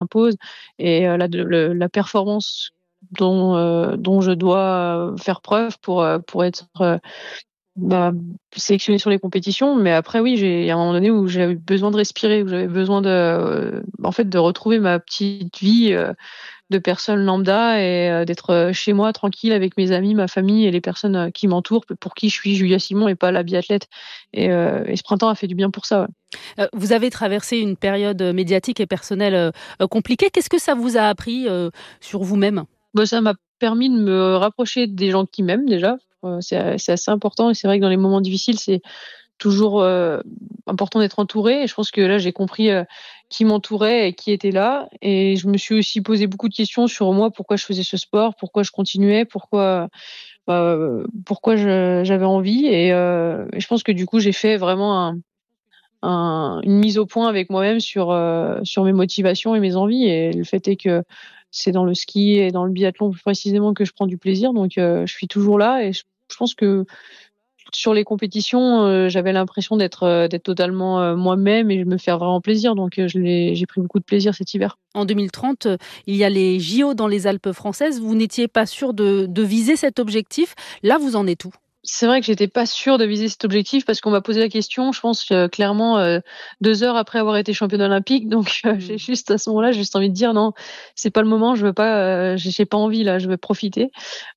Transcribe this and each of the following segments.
s'impose et la performance dont je dois faire preuve pour être sélectionnée sur les compétitions. Mais après oui, il y a un moment donné où j'avais besoin de respirer, où j'avais besoin en fait, de retrouver ma petite vie de personne lambda et d'être chez moi tranquille avec mes amis, ma famille et les personnes qui m'entourent, pour qui je suis Julia Simon et pas la biathlète. Et ce printemps a fait du bien pour ça, ouais. Vous avez traversé une période médiatique et personnelle compliquée. Qu'est-ce que ça vous a appris sur vous-même ? Ça m'a permis de me rapprocher des gens qui m'aiment déjà. C'est assez important et c'est vrai que dans les moments difficiles, c'est toujours important d'être entouré. Et je pense que là, j'ai compris qui m'entourait et qui était là. Et je me suis aussi posé beaucoup de questions sur moi, pourquoi je faisais ce sport, pourquoi je continuais, pourquoi j'avais envie. Et je pense que du coup, j'ai fait vraiment une mise au point avec moi-même sur mes motivations et mes envies. Et le fait est que c'est dans le ski et dans le biathlon plus précisément que je prends du plaisir. Donc je suis toujours là et je pense que sur les compétitions, j'avais l'impression d'être totalement moi-même et de me faire vraiment plaisir. Donc j'ai pris beaucoup de plaisir cet hiver. En 2030, il y a les JO dans les Alpes françaises. Vous n'étiez pas sûr de viser cet objectif. Là, vous en êtes où ? C'est vrai que j'étais pas sûre de viser cet objectif parce qu'on m'a posé la question, je pense clairement 2 heures après avoir été championne olympique. Donc j'ai juste à ce moment-là, j'ai juste envie de dire non, c'est pas le moment, je veux pas, j'ai pas envie là, je veux profiter.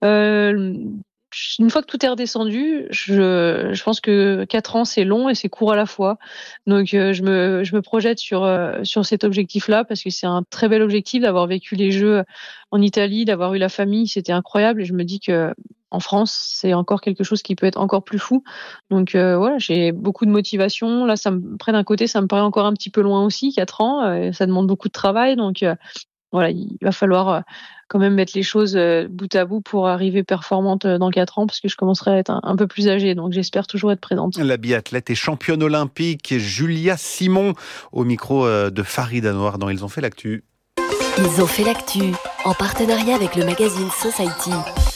Une fois que tout est redescendu, je pense que 4 ans c'est long et c'est court à la fois. Donc je me projette sur cet objectif-là parce que c'est un très bel objectif d'avoir vécu les Jeux en Italie, d'avoir eu la famille, c'était incroyable et je me dis que en France, c'est encore quelque chose qui peut être encore plus fou. Donc voilà, j'ai beaucoup de motivation. Là, près d'un côté, ça me paraît encore un petit peu loin aussi, 4 ans. Ça demande beaucoup de travail. Donc voilà, il va falloir quand même mettre les choses bout à bout pour arriver performante dans 4 ans, parce que je commencerai à être un peu plus âgée. Donc j'espère toujours être présente. La biathlète et championne olympique, Julia Simon, au micro de Farid Anouar dans Ils ont fait l'actu. Ils ont fait l'actu, en partenariat avec le magazine Society.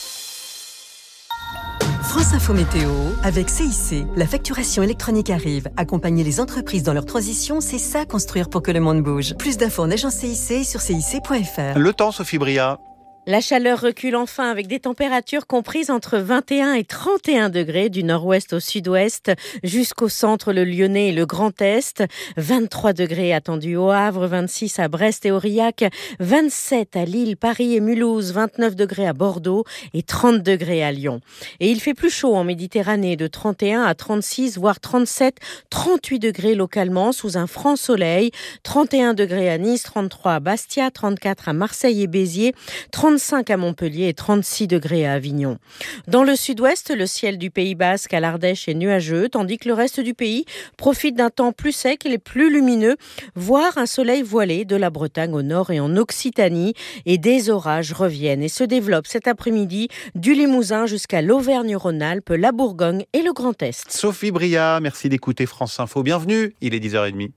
France Info Météo, avec CIC. La facturation électronique arrive. Accompagner les entreprises dans leur transition, c'est ça, construire pour que le monde bouge. Plus d'infos en agence CIC sur cic.fr. Le temps, Sophie Bria. La chaleur recule enfin avec des températures comprises entre 21 et 31 degrés du nord-ouest au sud-ouest jusqu'au centre, le Lyonnais et le Grand Est. 23 degrés attendus au Havre, 26 à Brest et Aurillac, 27 à Lille, Paris et Mulhouse, 29 degrés à Bordeaux et 30 degrés à Lyon. Et il fait plus chaud en Méditerranée, de 31 à 36, voire 37, 38 degrés localement sous un franc soleil, 31 degrés à Nice, 33 à Bastia, 34 à Marseille et Béziers, 35 à Montpellier et 36 degrés à Avignon. Dans le sud-ouest, le ciel du Pays Basque à l'Ardèche est nuageux, tandis que le reste du pays profite d'un temps plus sec et plus lumineux, voire un soleil voilé de la Bretagne au nord et en Occitanie. Et des orages reviennent et se développent cet après-midi du Limousin jusqu'à l'Auvergne-Rhône-Alpes, la Bourgogne et le Grand Est. Sophie Bria, merci d'écouter France Info. Bienvenue, il est 10h30.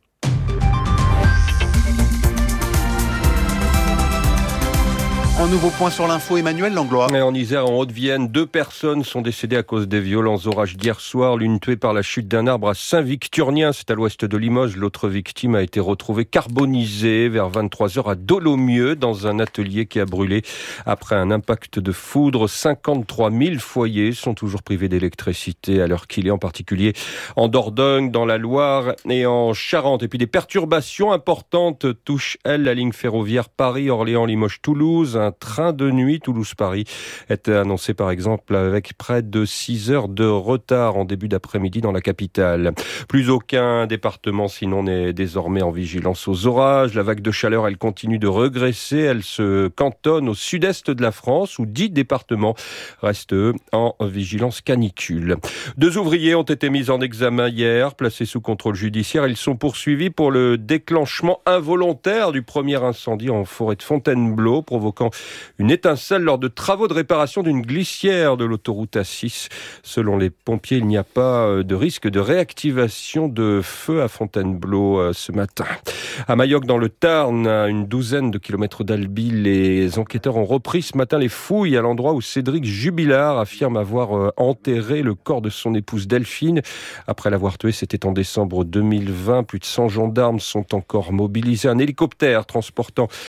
Un nouveau point sur l'info, Emmanuel Langlois. En Isère, en Haute-Vienne, 2 personnes sont décédées à cause des violents orages d'hier soir. L'une tuée par la chute d'un arbre à Saint-Victurnien, c'est à l'ouest de Limoges. L'autre victime a été retrouvée carbonisée vers 23h à Dolomieu, dans un atelier qui a brûlé après un impact de foudre. 53 000 foyers sont toujours privés d'électricité à l'heure qu'il est, en particulier en Dordogne, dans la Loire et en Charente. Et puis des perturbations importantes touchent, la ligne ferroviaire Paris-Orléans-Limoges-Toulouse. Un train de nuit Toulouse-Paris était annoncé par exemple avec près de 6 heures de retard en début d'après-midi dans la capitale. Plus aucun département sinon n'est désormais en vigilance aux orages. La vague de chaleur, elle continue de regresser. Elle se cantonne au sud-est de la France où 10 départements restent eux en vigilance canicule. 2 ouvriers ont été mis en examen hier, placés sous contrôle judiciaire. Ils sont poursuivis pour le déclenchement involontaire du premier incendie en forêt de Fontainebleau, provoquant une étincelle lors de travaux de réparation d'une glissière de l'autoroute A6. Selon les pompiers, il n'y a pas de risque de réactivation de feu à Fontainebleau ce matin. À Mayoc, dans le Tarn, à une douzaine de kilomètres d'Albi, les enquêteurs ont repris ce matin les fouilles à l'endroit où Cédric Jubilard affirme avoir enterré le corps de son épouse Delphine. Après l'avoir tué, c'était en décembre 2020. Plus de 100 gendarmes sont encore mobilisés. Un hélicoptère transportant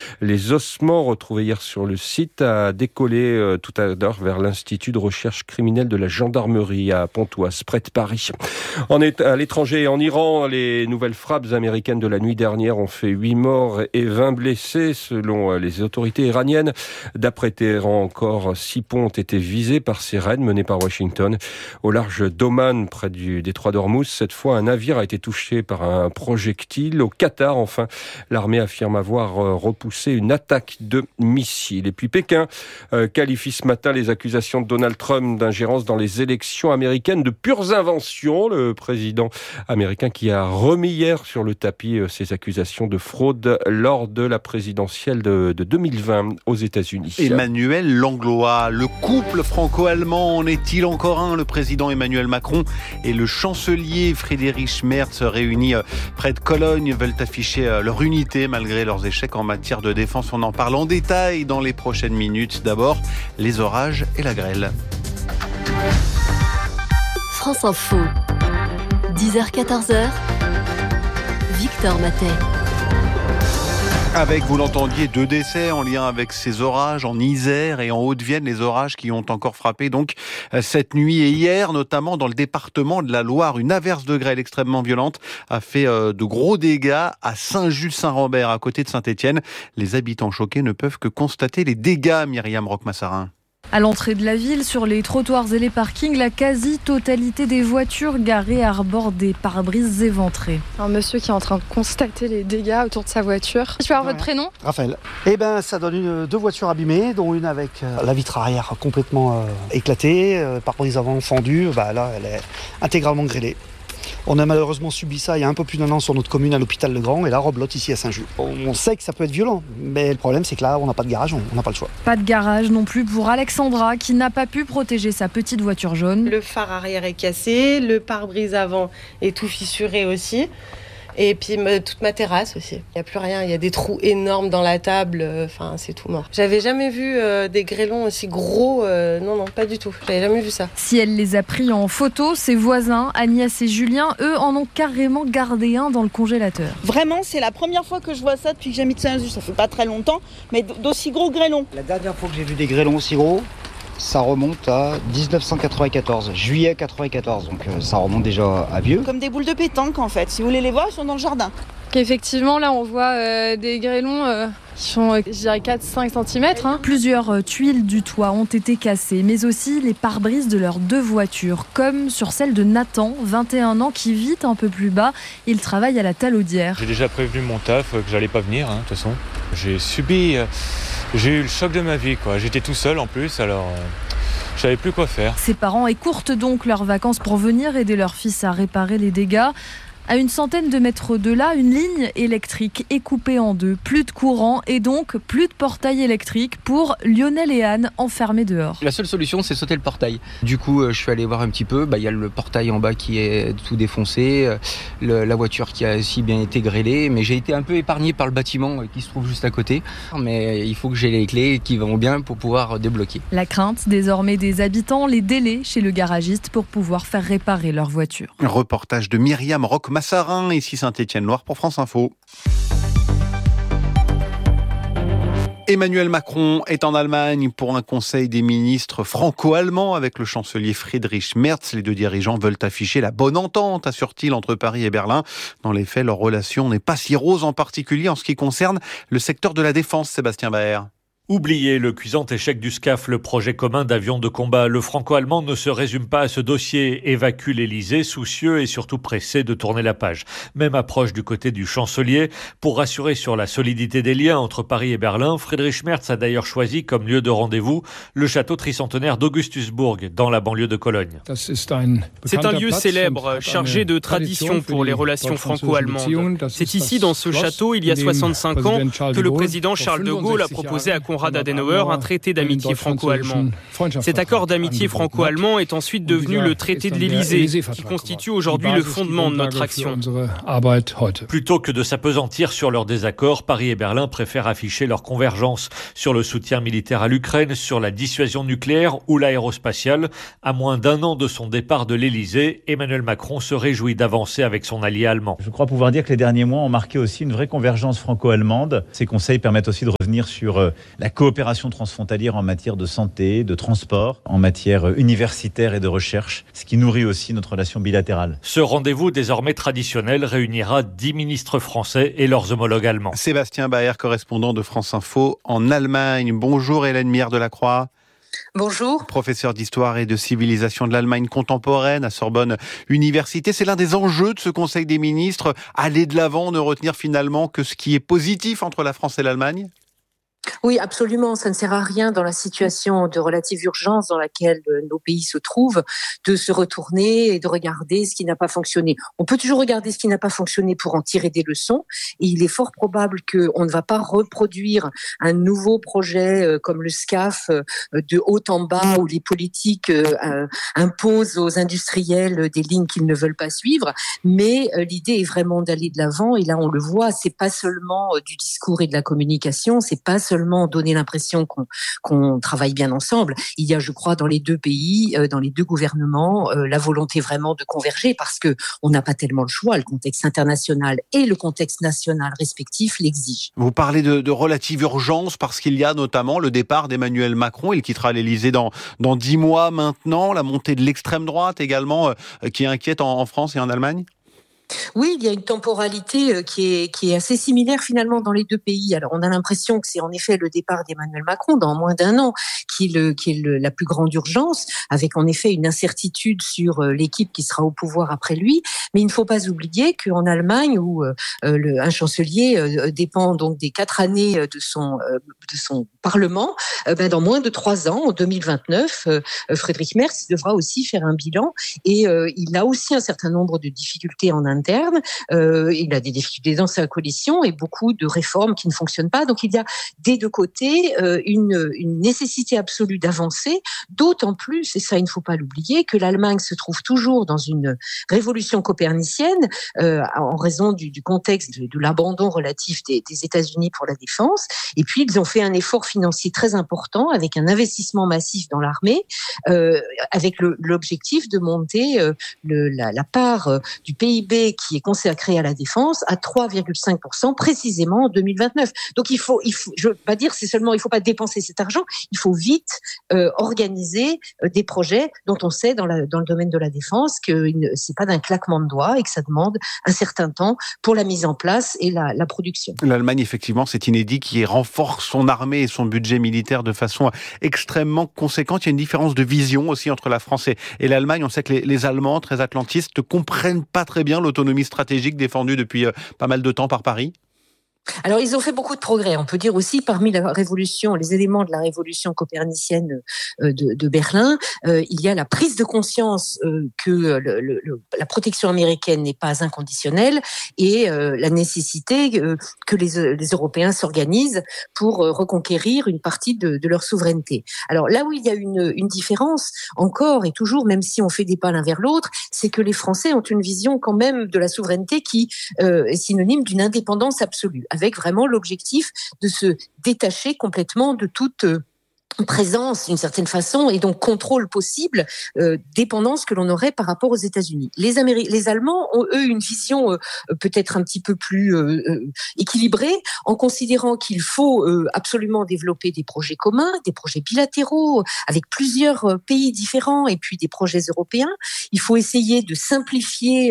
Les ossements retrouvés hier sur le site a décollé tout à l'heure vers l'Institut de recherche criminelle de la gendarmerie à Pontoise, près de Paris. À l'étranger, en Iran, les nouvelles frappes américaines de la nuit dernière ont fait 8 morts et 20 blessés selon les autorités iraniennes. D'après Téhéran, encore 6 ponts ont été visés par ces raids menés par Washington. Au large d'Oman, près du détroit d'Ormuz, cette fois, un navire a été touché par un projectile. Au Qatar, enfin, l'armée affirme avoir repoussé une attaque de missiles. Et puis Pékin qualifie ce matin les accusations de Donald Trump d'ingérence dans les élections américaines de pures inventions. Le président américain qui a remis hier sur le tapis ces accusations de fraude lors de la présidentielle de 2020 aux États-Unis. Emmanuel Langlois, le couple franco-allemand en est-il encore un? Le président Emmanuel Macron et le chancelier Friedrich Merz réunis près de Cologne veulent afficher leur unité malgré leurs échecs en matière de défense. On en parle en détail dans les prochaines minutes. D'abord, les orages et la grêle. France Info, 10h-14h, Victor Matet. Avec, vous l'entendiez, 2 décès en lien avec ces orages en Isère et en Haute-Vienne, les orages qui ont encore frappé donc cette nuit et hier, notamment dans le département de la Loire. Une averse de grêle extrêmement violente a fait de gros dégâts à Saint-Just-Saint-Rambert, à côté de Saint-Étienne. Les habitants choqués ne peuvent que constater les dégâts, Myriam Roquemassarin. À l'entrée de la ville, sur les trottoirs et les parkings, la quasi-totalité des voitures garées arborent des pare-brises éventrés. Un monsieur qui est en train de constater les dégâts autour de sa voiture. Je peux avoir votre prénom ? Raphaël. Ça donne 2 voitures abîmées, dont une avec la vitre arrière complètement éclatée, pare-brise avant fendue. Là, elle est intégralement grêlée. On a malheureusement subi ça il y a un peu plus d'1 an sur notre commune à l'hôpital Le Grand et la Roblotte ici à Saint-Just. On sait que ça peut être violent, mais le problème c'est que là on n'a pas de garage, on n'a pas le choix. Pas de garage non plus pour Alexandra qui n'a pas pu protéger sa petite voiture jaune. Le phare arrière est cassé, le pare-brise avant est tout fissuré aussi. Et puis toute ma terrasse aussi. Il n'y a plus rien, il y a des trous énormes dans la table, c'est tout mort. J'avais jamais vu des grêlons aussi gros, non, pas du tout, j'avais jamais vu ça. Si elle les a pris en photo, ses voisins, Agnès et Julien, eux, en ont carrément gardé un dans le congélateur. Vraiment, c'est la première fois que je vois ça depuis que j'habite Saint-Just, ça fait pas très longtemps, mais d'aussi gros grêlons. La dernière fois que j'ai vu des grêlons aussi gros, ça remonte à 1994, juillet 94, donc ça remonte déjà à vieux. Comme des boules de pétanque en fait, si vous voulez les voir, ils sont dans le jardin. Effectivement, là on voit des grêlons qui font, je dirais, 4-5 cm. Plusieurs tuiles du toit ont été cassées, mais aussi les pare-brises de leurs 2 voitures, comme sur celle de Nathan, 21 ans, qui vit un peu plus bas. Il travaille à la Talaudière. J'ai déjà prévenu mon taf que j'allais pas venir, de toute façon. J'ai eu le choc de ma vie, quoi. J'étais tout seul en plus, alors je savais plus quoi faire. Ses parents écourtent donc leurs vacances pour venir aider leur fils à réparer les dégâts. À une centaine de mètres de là, une ligne électrique est coupée en 2. Plus de courant et donc plus de portail électrique pour Lionel et Anne enfermés dehors. La seule solution, c'est sauter le portail. Du coup, je suis allé voir un petit peu. Il y a le portail en bas qui est tout défoncé, la voiture qui a aussi bien été grêlée. Mais j'ai été un peu épargné par le bâtiment qui se trouve juste à côté. Mais il faut que j'ai les clés qui vont bien pour pouvoir débloquer. La crainte désormais des habitants, les délais chez le garagiste pour pouvoir faire réparer leur voiture. Un reportage de Myriam Roquemassarin. Ici Saint-Étienne-Loire pour France Info. Emmanuel Macron est en Allemagne pour un conseil des ministres franco-allemand avec le chancelier Friedrich Merz. Les 2 dirigeants veulent afficher la bonne entente, assure-t-il, entre Paris et Berlin. Dans les faits, leur relation n'est pas si rose, en particulier en ce qui concerne le secteur de la défense. Sébastien Baer. Oubliez le cuisant échec du SCAF, le projet commun d'avions de combat. Le franco-allemand ne se résume pas à ce dossier, évacue l'Élysée, soucieux et surtout pressé de tourner la page. Même approche du côté du chancelier. Pour rassurer sur la solidité des liens entre Paris et Berlin, Friedrich Merz a d'ailleurs choisi comme lieu de rendez-vous le château tricentenaire d'Augustusburg, dans la banlieue de Cologne. C'est un lieu célèbre, chargé de tradition pour les relations franco-allemandes. C'est ici, dans ce château, il y a 65 ans, que le président Charles de Gaulle a proposé à Conrad Konrad Adenauer un traité d'amitié franco-allemand. Cet accord d'amitié franco-allemand est ensuite devenu le traité de l'Élysée, qui constitue aujourd'hui le fondement de notre action. Plutôt que de s'appesantir sur leurs désaccords, Paris et Berlin préfèrent afficher leur convergence sur le soutien militaire à l'Ukraine, sur la dissuasion nucléaire ou l'aérospatiale. À moins d'un an de son départ de l'Élysée, Emmanuel Macron se réjouit d'avancer avec son allié allemand. Je crois pouvoir dire que les derniers mois ont marqué aussi une vraie convergence franco-allemande. Ces conseils permettent aussi de revenir sur la coopération transfrontalière en matière de santé, de transport, en matière universitaire et de recherche, ce qui nourrit aussi notre relation bilatérale. Ce rendez-vous désormais traditionnel réunira 10 ministres français et leurs homologues allemands. Sébastien Baer, correspondant de France Info en Allemagne. Bonjour Hélène Mière de la Croix. Bonjour. Professeur d'histoire et de civilisation de l'Allemagne contemporaine à Sorbonne Université. C'est l'un des enjeux de ce Conseil des ministres, aller de l'avant, ne retenir finalement que ce qui est positif entre la France et l'Allemagne ? Oui, absolument. Ça ne sert à rien dans la situation de relative urgence dans laquelle nos pays se trouvent de se retourner et de regarder ce qui n'a pas fonctionné. On peut toujours regarder ce qui n'a pas fonctionné pour en tirer des leçons. Et il est fort probable qu'on ne va pas reproduire un nouveau projet comme le SCAF de haut en bas où les politiques imposent aux industriels des lignes qu'ils ne veulent pas suivre. Mais l'idée est vraiment d'aller de l'avant. Et là, on le voit, c'est pas seulement du discours et de la communication, c'est pas seulement donner l'impression qu'on travaille bien ensemble. Il y a, je crois, dans les deux pays, dans les deux gouvernements, la volonté vraiment de converger parce que on n'a pas tellement le choix. Le contexte international et le contexte national respectif l'exigent. Vous parlez de relative urgence parce qu'il y a notamment le départ d'Emmanuel Macron. Il quittera l'Élysée dans 10 mois maintenant. La montée de l'extrême droite également qui inquiète en France et en Allemagne. Oui, il y a une temporalité qui est assez similaire finalement dans les deux pays. Alors, on a l'impression que c'est en effet le départ d'Emmanuel Macron dans moins d'un an qui est la plus grande urgence, avec en effet une incertitude sur l'équipe qui sera au pouvoir après lui. Mais il ne faut pas oublier qu'en Allemagne, où un chancelier dépend donc des 4 années de son parlement, dans moins de 3 ans, en 2029, Friedrich Merz devra aussi faire un bilan et il a aussi un certain nombre de difficultés en interne. Il a des difficultés dans sa coalition et beaucoup de réformes qui ne fonctionnent pas. Donc il y a des deux côtés une nécessité absolue d'avancer, d'autant plus, et ça il ne faut pas l'oublier, que l'Allemagne se trouve toujours dans une révolution copernicienne en raison du contexte de l'abandon relatif des États-Unis pour la défense. Et puis ils ont fait un effort financier très important avec un investissement massif dans l'armée, avec l'objectif de monter la part du PIB qui est consacré à la défense à 3,5% précisément en 2029. Donc il faut, je veux pas dire c'est seulement il faut pas dépenser cet argent, il faut vite organiser des projets dont on sait dans le domaine de la défense que c'est pas d'un claquement de doigts et que ça demande un certain temps pour la mise en place et la production. L'Allemagne effectivement c'est inédit qui renforce son armée et son budget militaire de façon extrêmement conséquente. Il y a une différence de vision aussi entre la France et l'Allemagne. On sait que les Allemands très atlantistes ne comprennent pas très bien l'autonomie stratégique défendue depuis pas mal de temps par Paris. Alors, ils ont fait beaucoup de progrès. On peut dire aussi, parmi la révolution, les éléments de la révolution copernicienne de Berlin, il y a la prise de conscience que la protection américaine n'est pas inconditionnelle et la nécessité que les Européens s'organisent pour reconquérir une partie de leur souveraineté. Alors, là où il y a une différence, encore et toujours, même si on fait des pas l'un vers l'autre, c'est que les Français ont une vision quand même de la souveraineté qui est synonyme d'une indépendance absolue, avec vraiment l'objectif de se détacher complètement de toute présence d'une certaine façon et donc contrôle possible, dépendance que l'on aurait par rapport aux États-Unis. Les Allemands ont eux une vision peut-être un petit peu plus équilibrée en considérant qu'il faut absolument développer des projets communs, des projets bilatéraux avec plusieurs pays différents et puis des projets européens. Il faut essayer de simplifier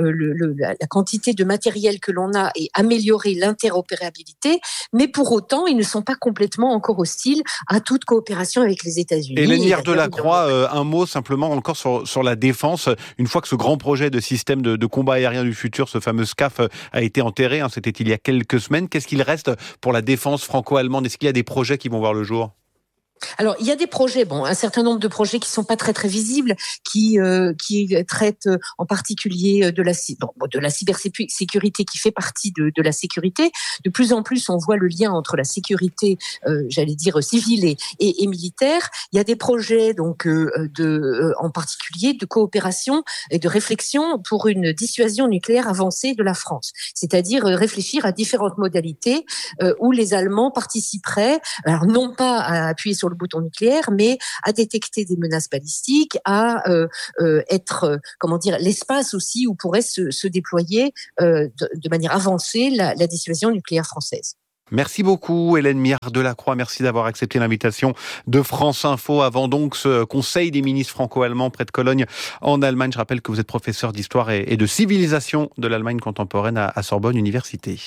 la quantité de matériel que l'on a et améliorer l'interopérabilité, mais pour autant, ils ne sont pas complètement encore hostiles à toute coopération avec les États-Unis. Hélène Mière de la Croix, un mot simplement encore sur la défense. Une fois que ce grand projet de système de combat aérien du futur, ce fameux SCAF, a été enterré, c'était il y a quelques semaines, qu'est-ce qu'il reste pour la défense franco-allemande ? Est-ce qu'il y a des projets qui vont voir le jour ? Alors, il y a des projets, un certain nombre de projets qui sont pas très très visibles, qui traitent en particulier de la cybersécurité qui fait partie de la sécurité. De plus en plus, on voit le lien entre la sécurité, civile et militaire. Il y a des projets en particulier de coopération et de réflexion pour une dissuasion nucléaire avancée de la France, c'est-à-dire réfléchir à différentes modalités où les Allemands participeraient, alors non pas à appuyer sur le bouton nucléaire, mais à détecter des menaces balistiques, à être, l'espace aussi où pourrait se déployer de manière avancée la dissuasion nucléaire française. Merci beaucoup Hélène Miard-Delacroix, merci d'avoir accepté l'invitation de France Info avant donc ce Conseil des ministres franco-allemands près de Cologne en Allemagne. Je rappelle que vous êtes professeur d'histoire et de civilisation de l'Allemagne contemporaine à Sorbonne Université.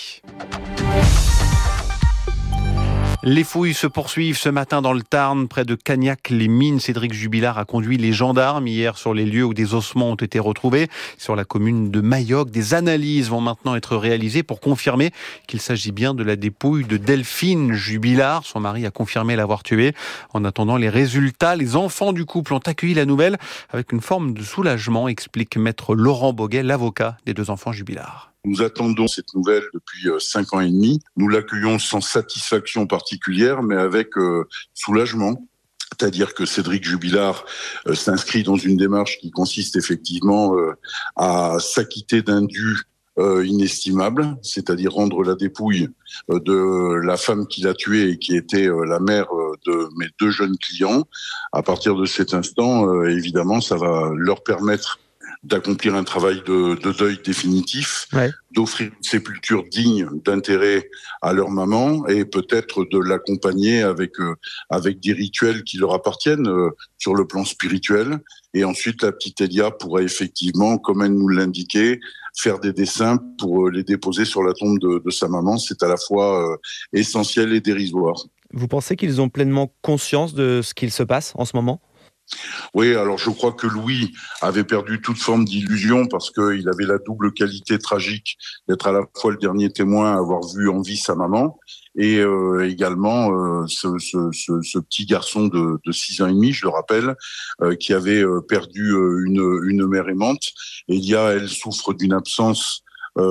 Les fouilles se poursuivent ce matin dans le Tarn, près de Cagnac-les-Mines. Cédric Jubilard a conduit les gendarmes hier sur les lieux où des ossements ont été retrouvés. Sur la commune de Mayoc, des analyses vont maintenant être réalisées pour confirmer qu'il s'agit bien de la dépouille de Delphine Jubilard. Son mari a confirmé l'avoir tuée. En attendant les résultats, les enfants du couple ont accueilli la nouvelle avec une forme de soulagement, explique maître Laurent Boguet, l'avocat des deux enfants Jubilard. Nous attendons cette nouvelle depuis 5 ans et demi. Nous l'accueillons sans satisfaction particulière, mais avec soulagement. C'est-à-dire que Cédric Jubilard s'inscrit dans une démarche qui consiste effectivement à s'acquitter d'un dû inestimable, c'est-à-dire rendre la dépouille de la femme qui l'a tué et qui était la mère de mes 2 jeunes clients. À partir de cet instant, évidemment, ça va leur permettre d'accomplir un travail de deuil définitif, d'offrir une sépulture digne d'intérêt à leur maman et peut-être de l'accompagner avec des rituels qui leur appartiennent sur le plan spirituel. Et ensuite, la petite Elia pourra effectivement, comme elle nous l'indiquait, faire des dessins pour les déposer sur la tombe de sa maman. C'est à la fois essentiel et dérisoire. Vous pensez qu'ils ont pleinement conscience de ce qu'il se passe en ce moment ? Oui, alors je crois que Louis avait perdu toute forme d'illusion parce qu'il avait la double qualité tragique d'être à la fois le dernier témoin à avoir vu en vie sa maman et également ce petit garçon de 6 ans et demi, je le rappelle, qui avait perdu une mère aimante. Elia, elle souffre d'une absence,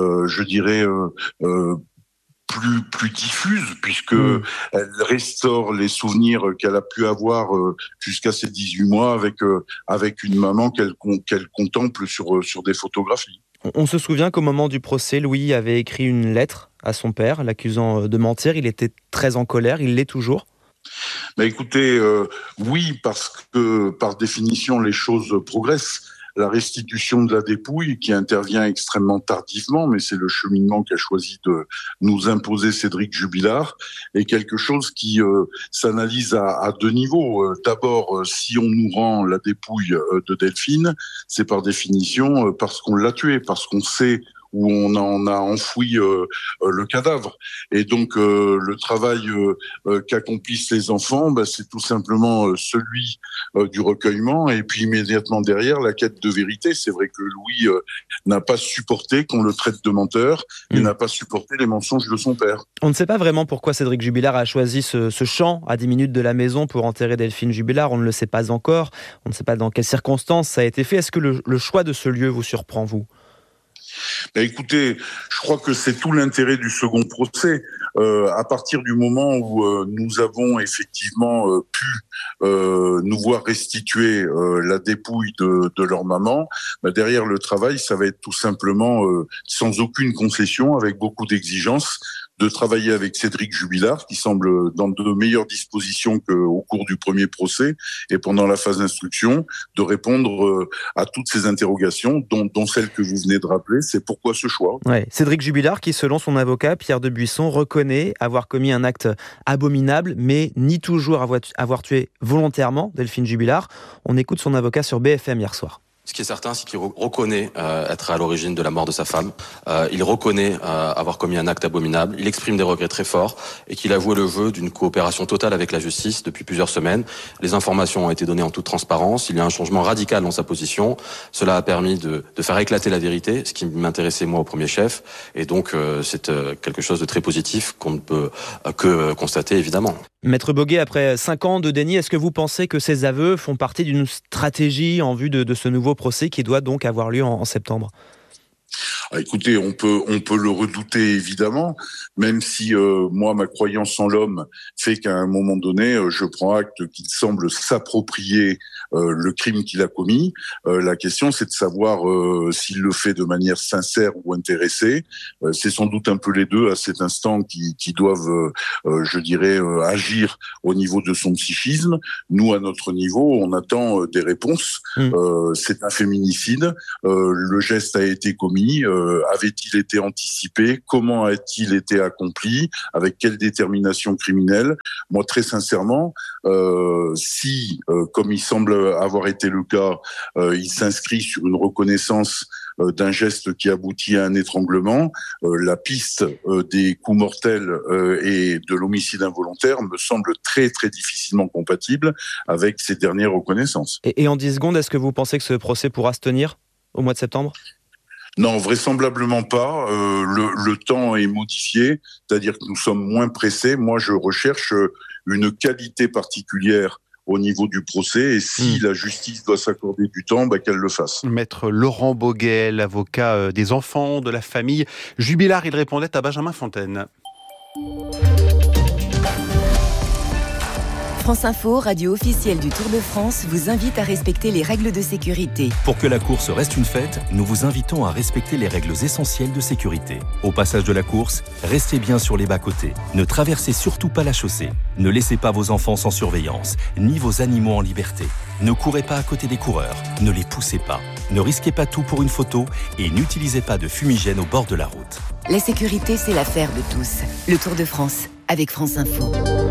plus diffuse, puisque elle restaure les souvenirs qu'elle a pu avoir jusqu'à ses 18 mois avec une maman qu'elle contemple sur des photographies. On se souvient qu'au moment du procès, Louis avait écrit une lettre à son père, l'accusant de mentir. Il était très en colère, il l'est toujours. Écoutez, oui, parce que par définition, les choses progressent. La restitution de la dépouille, qui intervient extrêmement tardivement, mais c'est le cheminement qu'a choisi de nous imposer Cédric Jubilard, est quelque chose qui s'analyse à 2 niveaux. D'abord, si on nous rend la dépouille de Delphine, c'est par définition parce qu'on l'a tuée, parce qu'on sait où on en a enfoui le cadavre. Et donc, le travail qu'accomplissent les enfants, c'est tout simplement celui du recueillement. Et puis, immédiatement derrière, la quête de vérité. C'est vrai que Louis n'a pas supporté qu'on le traite de menteur et n'a pas supporté les mensonges de son père. On ne sait pas vraiment pourquoi Cédric Jubilard a choisi ce champ à 10 minutes de la maison pour enterrer Delphine Jubilard. On ne le sait pas encore. On ne sait pas dans quelles circonstances ça a été fait. Est-ce que le choix de ce lieu vous surprend, vous ? Écoutez, je crois que c'est tout l'intérêt du second procès. À partir du moment où nous avons effectivement pu nous voir restituer la dépouille de leur maman, derrière le travail, ça va être tout simplement sans aucune concession, avec beaucoup d'exigences, de travailler avec Cédric Jubilard, qui semble dans de meilleures dispositions qu'au cours du premier procès, et pendant la phase d'instruction, de répondre à toutes ces interrogations, dont celle que vous venez de rappeler, c'est pourquoi ce choix. Ouais. Cédric Jubilard, qui selon son avocat, Pierre de Buisson, reconnaît avoir commis un acte abominable, mais nie toujours avoir tué volontairement Delphine Jubilard. On écoute son avocat sur BFM hier soir. Ce qui est certain, c'est qu'il reconnaît être à l'origine de la mort de sa femme. Il reconnaît avoir commis un acte abominable. Il exprime des regrets très forts et qu'il a joué le jeu d'une coopération totale avec la justice depuis plusieurs semaines. Les informations ont été données en toute transparence. Il y a un changement radical dans sa position. Cela a permis de faire éclater la vérité, ce qui m'intéressait moi au premier chef. Et donc, c'est quelque chose de très positif qu'on ne peut que constater, évidemment. Maître Boguet, après 5 ans de déni, est-ce que vous pensez que ces aveux font partie d'une stratégie en vue de ce nouveau procès qui doit donc avoir lieu en septembre ? Écoutez, on peut le redouter évidemment, même si moi ma croyance en l'homme fait qu'à un moment donné, je prends acte qu'il semble s'approprier le crime qu'il a commis. La question, c'est de savoir s'il le fait de manière sincère ou intéressée. C'est sans doute un peu les deux à cet instant qui doivent, je dirais, agir au niveau de son psychisme. Nous, à notre niveau, on attend des réponses. C'est un féminicide. Le geste a été commis. Avait-il été anticipé ? Comment a-t-il été accompli ? Avec quelle détermination criminelle ? Moi, très sincèrement, si, comme il semble avoir été le cas, il s'inscrit sur une reconnaissance d'un geste qui aboutit à un étranglement, la piste des coups mortels et de l'homicide involontaire me semble très très difficilement compatible avec ces dernières reconnaissances. Et en 10 secondes, est-ce que vous pensez que ce procès pourra se tenir au mois de septembre ? Non, vraisemblablement pas. Le temps est modifié, c'est-à-dire que nous sommes moins pressés. Moi, je recherche une qualité particulière au niveau du procès, et si la justice doit s'accorder du temps, qu'elle le fasse. Maître Laurent Boguet, l'avocat des enfants, de la famille Jubilard, il répondait à Benjamin Fontaine. France Info, radio officielle du Tour de France, vous invite à respecter les règles de sécurité. Pour que la course reste une fête, nous vous invitons à respecter les règles essentielles de sécurité. Au passage de la course, restez bien sur les bas-côtés. Ne traversez surtout pas la chaussée. Ne laissez pas vos enfants sans surveillance, ni vos animaux en liberté. Ne courez pas à côté des coureurs, ne les poussez pas. Ne risquez pas tout pour une photo et n'utilisez pas de fumigène au bord de la route. La sécurité, c'est l'affaire de tous. Le Tour de France, avec France Info.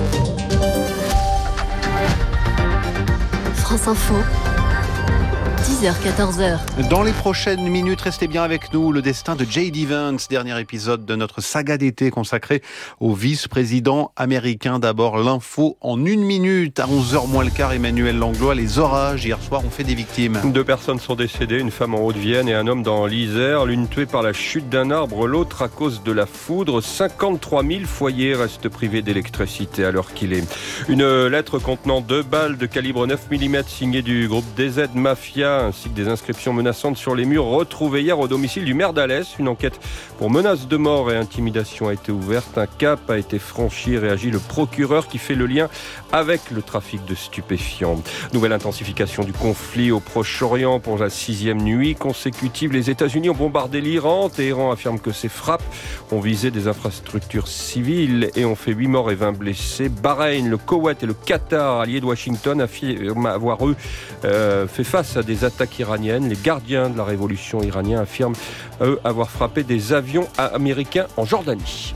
France Info, 10h-14h. Dans les prochaines minutes, restez bien avec nous. Le destin de J.D. Vance, dernier épisode de notre saga d'été consacré au vice-président américain. D'abord, l'info en 1 minute. À 11h moins le quart, Emmanuel Langlois. Les orages hier soir ont fait des victimes. 2 personnes sont décédées, une femme en Haute-Vienne et un homme dans l'Isère. L'une tuée par la chute d'un arbre, l'autre à cause de la foudre. 53 000 foyers restent privés d'électricité à l'heure qu'il est. Une lettre contenant 2 balles de calibre 9 mm signée du groupe DZ Mafia, ainsi que des inscriptions menaçantes sur les murs retrouvées hier au domicile du maire d'Alès. Une enquête pour menaces de mort et intimidation a été ouverte. Un cap a été franchi, réagit le procureur qui fait le lien avec le trafic de stupéfiants. Nouvelle intensification du conflit au Proche-Orient pour la 6e nuit consécutive. Les États-Unis ont bombardé l'Iran. Téhéran affirme que ces frappes ont visé des infrastructures civiles et ont fait 8 morts et 20 blessés. Bahreïn, le Koweït et le Qatar, alliés de Washington, affirment avoir fait face à des attaques iraniennes. Les gardiens de la révolution iranienne affirment, eux, avoir frappé des avions américains en Jordanie.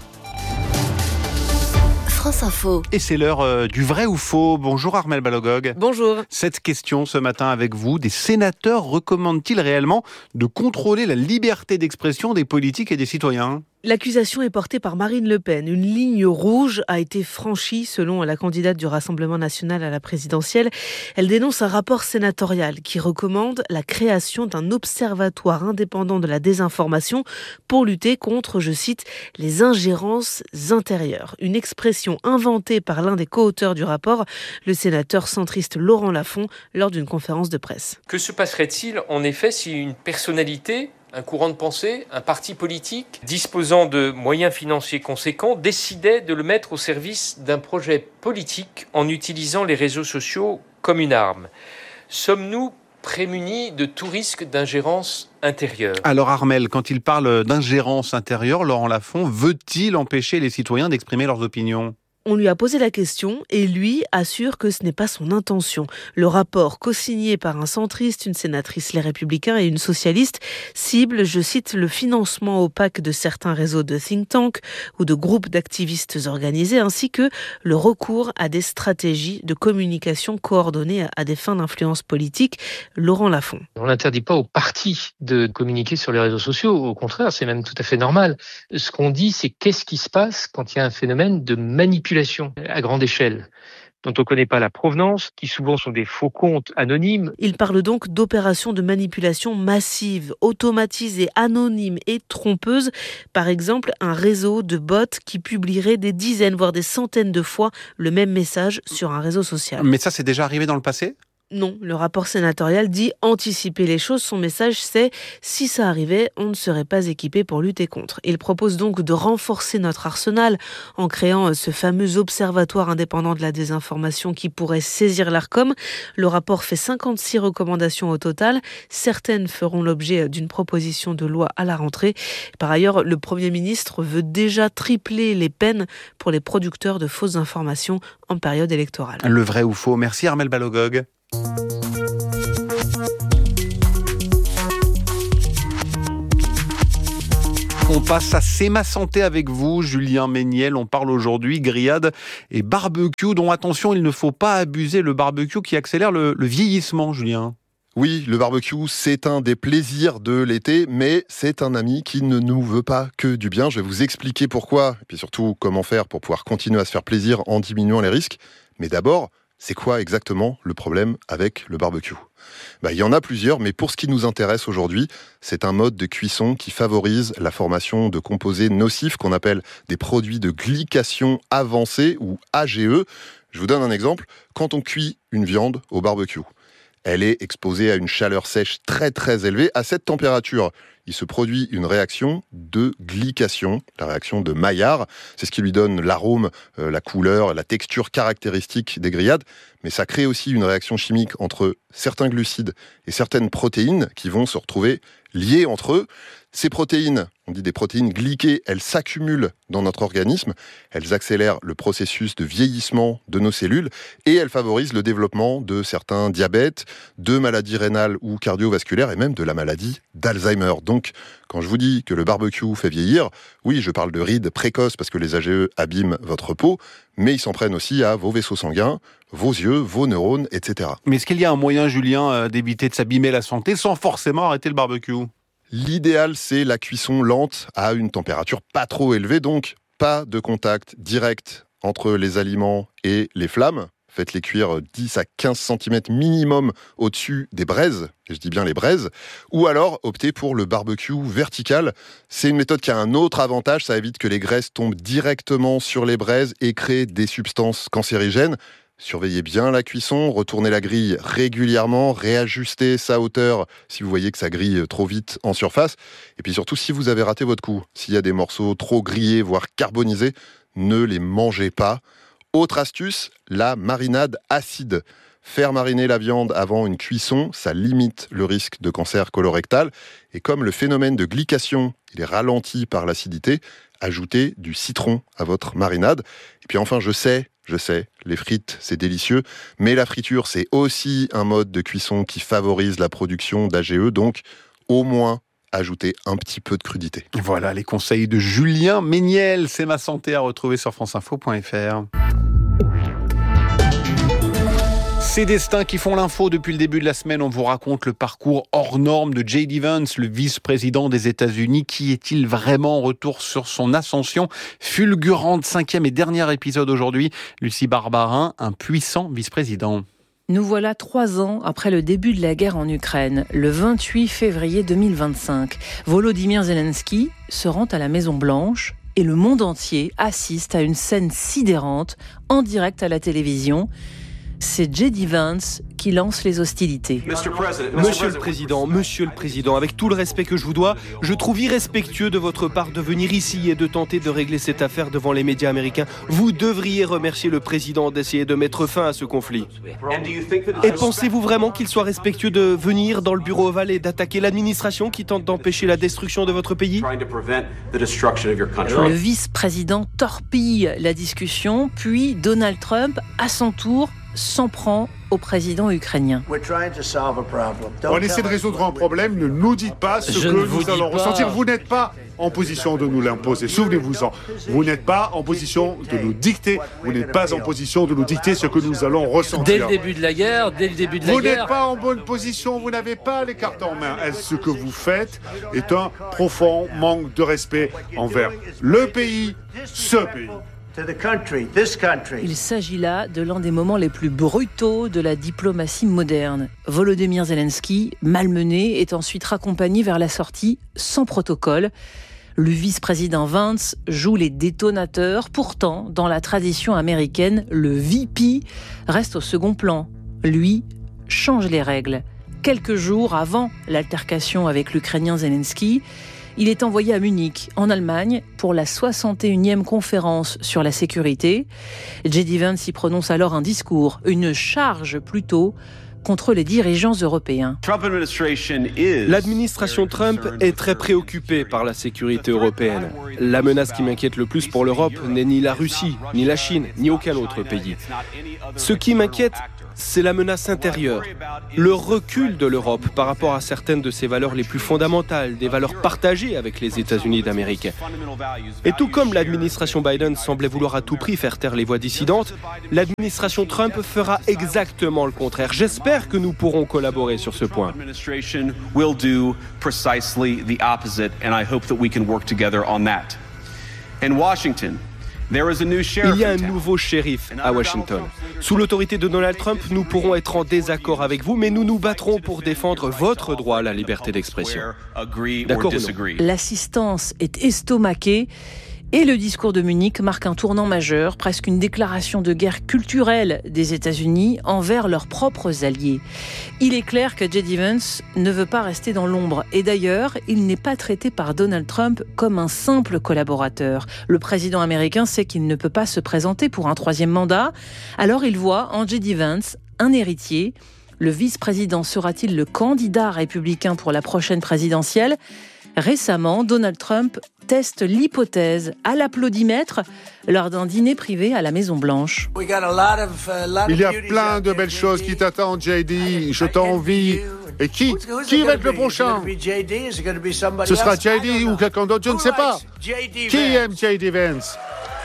France Info. Et c'est l'heure du vrai ou faux. Bonjour Armelle Balogog. Bonjour. Cette question ce matin avec vous, des sénateurs recommandent-ils réellement de contrôler la liberté d'expression des politiques et des citoyens ? L'accusation est portée par Marine Le Pen. Une ligne rouge a été franchie selon la candidate du Rassemblement national à la présidentielle. Elle dénonce un rapport sénatorial qui recommande la création d'un observatoire indépendant de la désinformation pour lutter contre, je cite, les ingérences intérieures. Une expression inventée par l'un des co-auteurs du rapport, le sénateur centriste Laurent Lafont, lors d'une conférence de presse. Que se passerait-il en effet si une personnalité, un courant de pensée, un parti politique disposant de moyens financiers conséquents décidait de le mettre au service d'un projet politique en utilisant les réseaux sociaux comme une arme ? Sommes-nous prémunis de tout risque d'ingérence intérieure ? Alors Armelle, quand il parle d'ingérence intérieure, Laurent Lafont veut-il empêcher les citoyens d'exprimer leurs opinions ? On lui a posé la question et lui assure que ce n'est pas son intention. Le rapport, co-signé par un centriste, une sénatrice Les Républicains et une socialiste, cible, je cite, le financement opaque de certains réseaux de think tanks ou de groupes d'activistes organisés, ainsi que le recours à des stratégies de communication coordonnées à des fins d'influence politique. Laurent Lafont. On n'interdit pas aux partis de communiquer sur les réseaux sociaux. Au contraire, c'est même tout à fait normal. Ce qu'on dit, c'est qu'est-ce qui se passe quand il y a un phénomène de manipulation à grande échelle, dont on ne connaît pas la provenance, qui souvent sont des faux comptes anonymes. Il parle donc d'opérations de manipulation massive, automatisées, anonymes et trompeuses. Par exemple, un réseau de bots qui publierait des dizaines, voire des centaines de fois le même message sur un réseau social. Mais ça, c'est déjà arrivé dans le passé ? Non, le rapport sénatorial dit anticiper les choses. Son message, c'est si ça arrivait, on ne serait pas équipé pour lutter contre. Il propose donc de renforcer notre arsenal en créant ce fameux observatoire indépendant de la désinformation qui pourrait saisir l'Arcom. Le rapport fait 56 recommandations au total. Certaines feront l'objet d'une proposition de loi à la rentrée. Par ailleurs, le Premier ministre veut déjà tripler les peines pour les producteurs de fausses informations en période électorale. Le vrai ou faux ? Merci Armelle Balogog. On passe à C'est ma santé avec vous, Julien Méniel. On parle aujourd'hui grillade et barbecue, dont attention, il ne faut pas abuser, le barbecue qui accélère le vieillissement, Julien. Oui, le barbecue, c'est un des plaisirs de l'été, mais c'est un ami qui ne nous veut pas que du bien. Je vais vous expliquer pourquoi, et puis surtout comment faire pour pouvoir continuer à se faire plaisir en diminuant les risques. Mais d'abord, c'est quoi exactement le problème avec le barbecue ? Il y en a plusieurs, mais pour ce qui nous intéresse aujourd'hui, c'est un mode de cuisson qui favorise la formation de composés nocifs qu'on appelle des produits de glycation avancée ou AGE. Je vous donne un exemple. Quand on cuit une viande au barbecue, elle est exposée à une chaleur sèche très très élevée. À cette température, il se produit une réaction de glycation, la réaction de Maillard. C'est ce qui lui donne l'arôme, la couleur, la texture caractéristique des grillades. Mais ça crée aussi une réaction chimique entre certains glucides et certaines protéines qui vont se retrouver liées entre eux. Ces protéines, on dit des protéines glyquées, elles s'accumulent dans notre organisme, elles accélèrent le processus de vieillissement de nos cellules et elles favorisent le développement de certains diabètes, de maladies rénales ou cardiovasculaires et même de la maladie d'Alzheimer. Donc, quand je vous dis que le barbecue fait vieillir, oui, je parle de rides précoces parce que les AGE abîment votre peau, mais ils s'en prennent aussi à vos vaisseaux sanguins, vos yeux, vos neurones, etc. Mais est-ce qu'il y a un moyen, Julien, d'éviter de s'abîmer la santé sans forcément arrêter le barbecue ? L'idéal, c'est la cuisson lente à une température pas trop élevée, donc pas de contact direct entre les aliments et les flammes. Faites-les cuire 10 à 15 cm minimum au-dessus des braises, et je dis bien les braises, ou alors optez pour le barbecue vertical. C'est une méthode qui a un autre avantage, ça évite que les graisses tombent directement sur les braises et créent des substances cancérigènes. Surveillez bien la cuisson, retournez la grille régulièrement, réajustez sa hauteur si vous voyez que ça grille trop vite en surface. Et puis surtout, si vous avez raté votre coup, s'il y a des morceaux trop grillés, voire carbonisés, ne les mangez pas. Autre astuce, la marinade acide. Faire mariner la viande avant une cuisson, ça limite le risque de cancer colorectal. Et comme le phénomène de glycation, il est ralenti par l'acidité, ajoutez du citron à votre marinade. Et puis enfin, je sais, les frites, c'est délicieux, mais la friture, c'est aussi un mode de cuisson qui favorise la production d'AGE, donc au moins ajoutez un petit peu de crudité. Voilà les conseils de Julien Méniel. C'est ma santé à retrouver sur franceinfo.fr. Ces destins qui font l'info depuis le début de la semaine, on vous raconte le parcours hors norme de J.D. Vance, le vice-président des États-Unis. Qui est-il vraiment? Retour sur son ascension fulgurante. 5e et dernier épisode aujourd'hui. Lucie Barbarin, un puissant vice-président. Nous voilà 3 ans après le début de la guerre en Ukraine, le 28 février 2025. Volodymyr Zelensky se rend à la Maison-Blanche et le monde entier assiste à une scène sidérante en direct à la télévision. C'est J.D. Vance qui lance les hostilités. Monsieur le Président, avec tout le respect que je vous dois, je trouve irrespectueux de votre part de venir ici et de tenter de régler cette affaire devant les médias américains. Vous devriez remercier le Président d'essayer de mettre fin à ce conflit. Et pensez-vous vraiment qu'il soit respectueux de venir dans le bureau ovale et d'attaquer l'administration qui tente d'empêcher la destruction de votre pays ? Le vice-président torpille la discussion, puis Donald Trump, à son tour, s'en prend au président ukrainien. On essaie de résoudre un problème, ne nous dites pas ce que nous allons ressentir. Vous n'êtes pas en position de nous l'imposer, souvenez-vous-en. Vous n'êtes pas en position de nous dicter, vous n'êtes pas en position de nous dicter ce que nous allons ressentir. Dès le début de la guerre, vous n'êtes pas en bonne position, vous n'avez pas les cartes en main. Ce que vous faites est un profond manque de respect envers le pays, ce pays. Il s'agit là de l'un des moments les plus brutaux de la diplomatie moderne. Volodymyr Zelensky, malmené, est ensuite raccompagné vers la sortie sans protocole. Le vice-président Vance joue les détonateurs. Pourtant, dans la tradition américaine, le VP reste au second plan. Lui change les règles. Quelques jours avant l'altercation avec l'Ukrainien Zelensky, il est envoyé à Munich, en Allemagne, pour la 61e conférence sur la sécurité. J.D. Vance y prononce alors un discours, une charge plutôt, contre les dirigeants européens. L'administration Trump est très préoccupée par la sécurité européenne. La menace qui m'inquiète le plus pour l'Europe n'est ni la Russie, ni la Chine, ni aucun autre pays. Ce qui m'inquiète, c'est la menace intérieure, le recul de l'Europe par rapport à certaines de ses valeurs les plus fondamentales, des valeurs partagées avec les États-Unis d'Amérique. Et tout comme l'administration Biden semblait vouloir à tout prix faire taire les voix dissidentes, l'administration Trump fera exactement le contraire. J'espère que nous pourrons collaborer sur ce point. Il y a un nouveau shérif à Washington. Sous l'autorité de Donald Trump, nous pourrons être en désaccord avec vous, mais nous nous battrons pour défendre votre droit à la liberté d'expression. D'accord ou non ? L'assistance est estomaquée. Et le discours de Munich marque un tournant majeur, presque une déclaration de guerre culturelle des États-Unis envers leurs propres alliés. Il est clair que J.D. Vance ne veut pas rester dans l'ombre. Et d'ailleurs, il n'est pas traité par Donald Trump comme un simple collaborateur. Le président américain sait qu'il ne peut pas se présenter pour un troisième mandat. Alors il voit en J.D. Vance un héritier. Le vice-président sera-t-il le candidat républicain pour la prochaine présidentielle ? Récemment, Donald Trump teste l'hypothèse à l'applaudimètre lors d'un dîner privé à la Maison-Blanche. Il y a plein de belles choses qui t'attendent, JD. Je t'envie. Et qui va être le prochain ? Ce sera JD ou quelqu'un d'autre, je ne sais pas. Qui aime JD Vance ?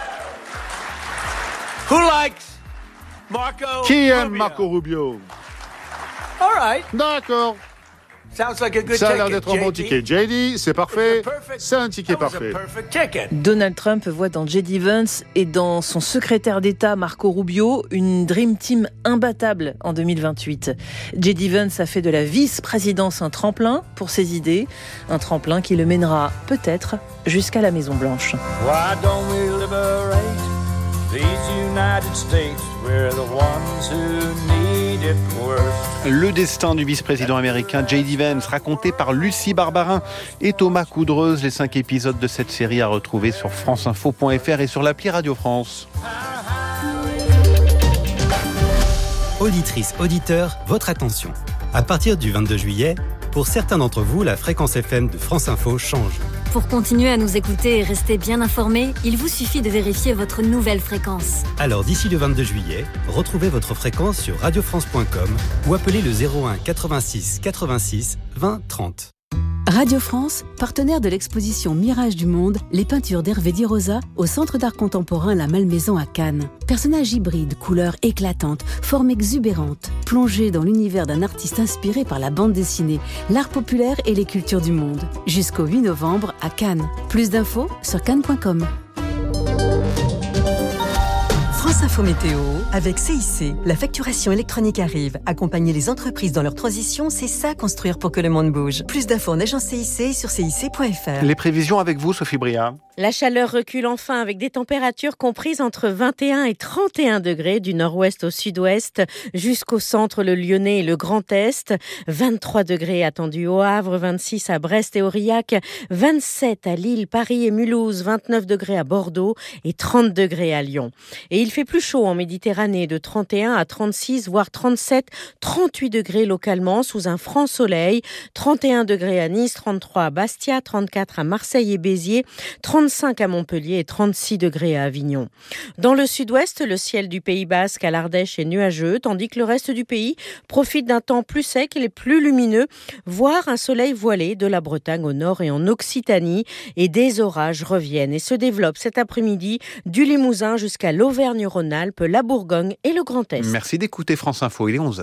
Qui aime Marco Rubio ? D'accord. Ça a l'air d'être un bon ticket. JD, c'est parfait. C'est un ticket parfait. Donald Trump voit dans J.D. Vance et dans son secrétaire d'État Marco Rubio une Dream Team imbattable en 2028. J.D. Vance a fait de la vice-présidence un tremplin pour ses idées, un tremplin qui le mènera peut-être jusqu'à la Maison-Blanche. Why don't we liberate these United States? We're the ones who need it worst. Le destin du vice-président américain J.D. Vance, raconté par Lucie Barbarin et Thomas Coudreuse. Les 5 épisodes de cette série à retrouver sur franceinfo.fr et sur l'appli Radio France. Auditrices, auditeurs, votre attention. À partir du 22 juillet, pour certains d'entre vous, la fréquence FM de France Info change. Pour continuer à nous écouter et rester bien informés, il vous suffit de vérifier votre nouvelle fréquence. Alors d'ici le 22 juillet, retrouvez votre fréquence sur radiofrance.com ou appelez le 01 86 86 20 30. Radio France, partenaire de l'exposition Mirage du Monde, les peintures d'Hervé Di Rosa au Centre d'art contemporain La Malmaison à Cannes. Personnages hybrides, couleurs éclatantes, formes exubérantes, plongés dans l'univers d'un artiste inspiré par la bande dessinée, l'art populaire et les cultures du monde. Jusqu'au 8 novembre à Cannes. Plus d'infos sur cannes.com. France France Info Météo avec CIC. La facturation électronique arrive. Accompagner les entreprises dans leur transition, c'est ça construire pour que le monde bouge. Plus d'infos en agence CIC sur cic.fr. Les prévisions avec vous, Sophie Bria. La chaleur recule enfin avec des températures comprises entre 21 et 31 degrés du nord-ouest au sud-ouest jusqu'au centre, le Lyonnais et le Grand Est. 23 degrés attendus au Havre, 26 à Brest et Aurillac, 27 à Lille, Paris et Mulhouse, 29 degrés à Bordeaux et 30 degrés à Lyon. Et il fait plus chaud en Méditerranée, de 31 à 36, voire 37, 38 degrés localement sous un franc soleil. 31 degrés à Nice, 33 à Bastia, 34 à Marseille et Béziers, 35 à Montpellier et 36 degrés à Avignon. Dans le sud-ouest, le ciel du Pays Basque à l'Ardèche est nuageux, tandis que le reste du pays profite d'un temps plus sec et plus lumineux, voire un soleil voilé de la Bretagne au nord et en Occitanie. Et des orages reviennent et se développent cet après-midi du Limousin jusqu'à l'Auvergne-Rhône-Alpes, la Bourgogne et le Grand Est. Merci d'écouter France Info, il est 11h.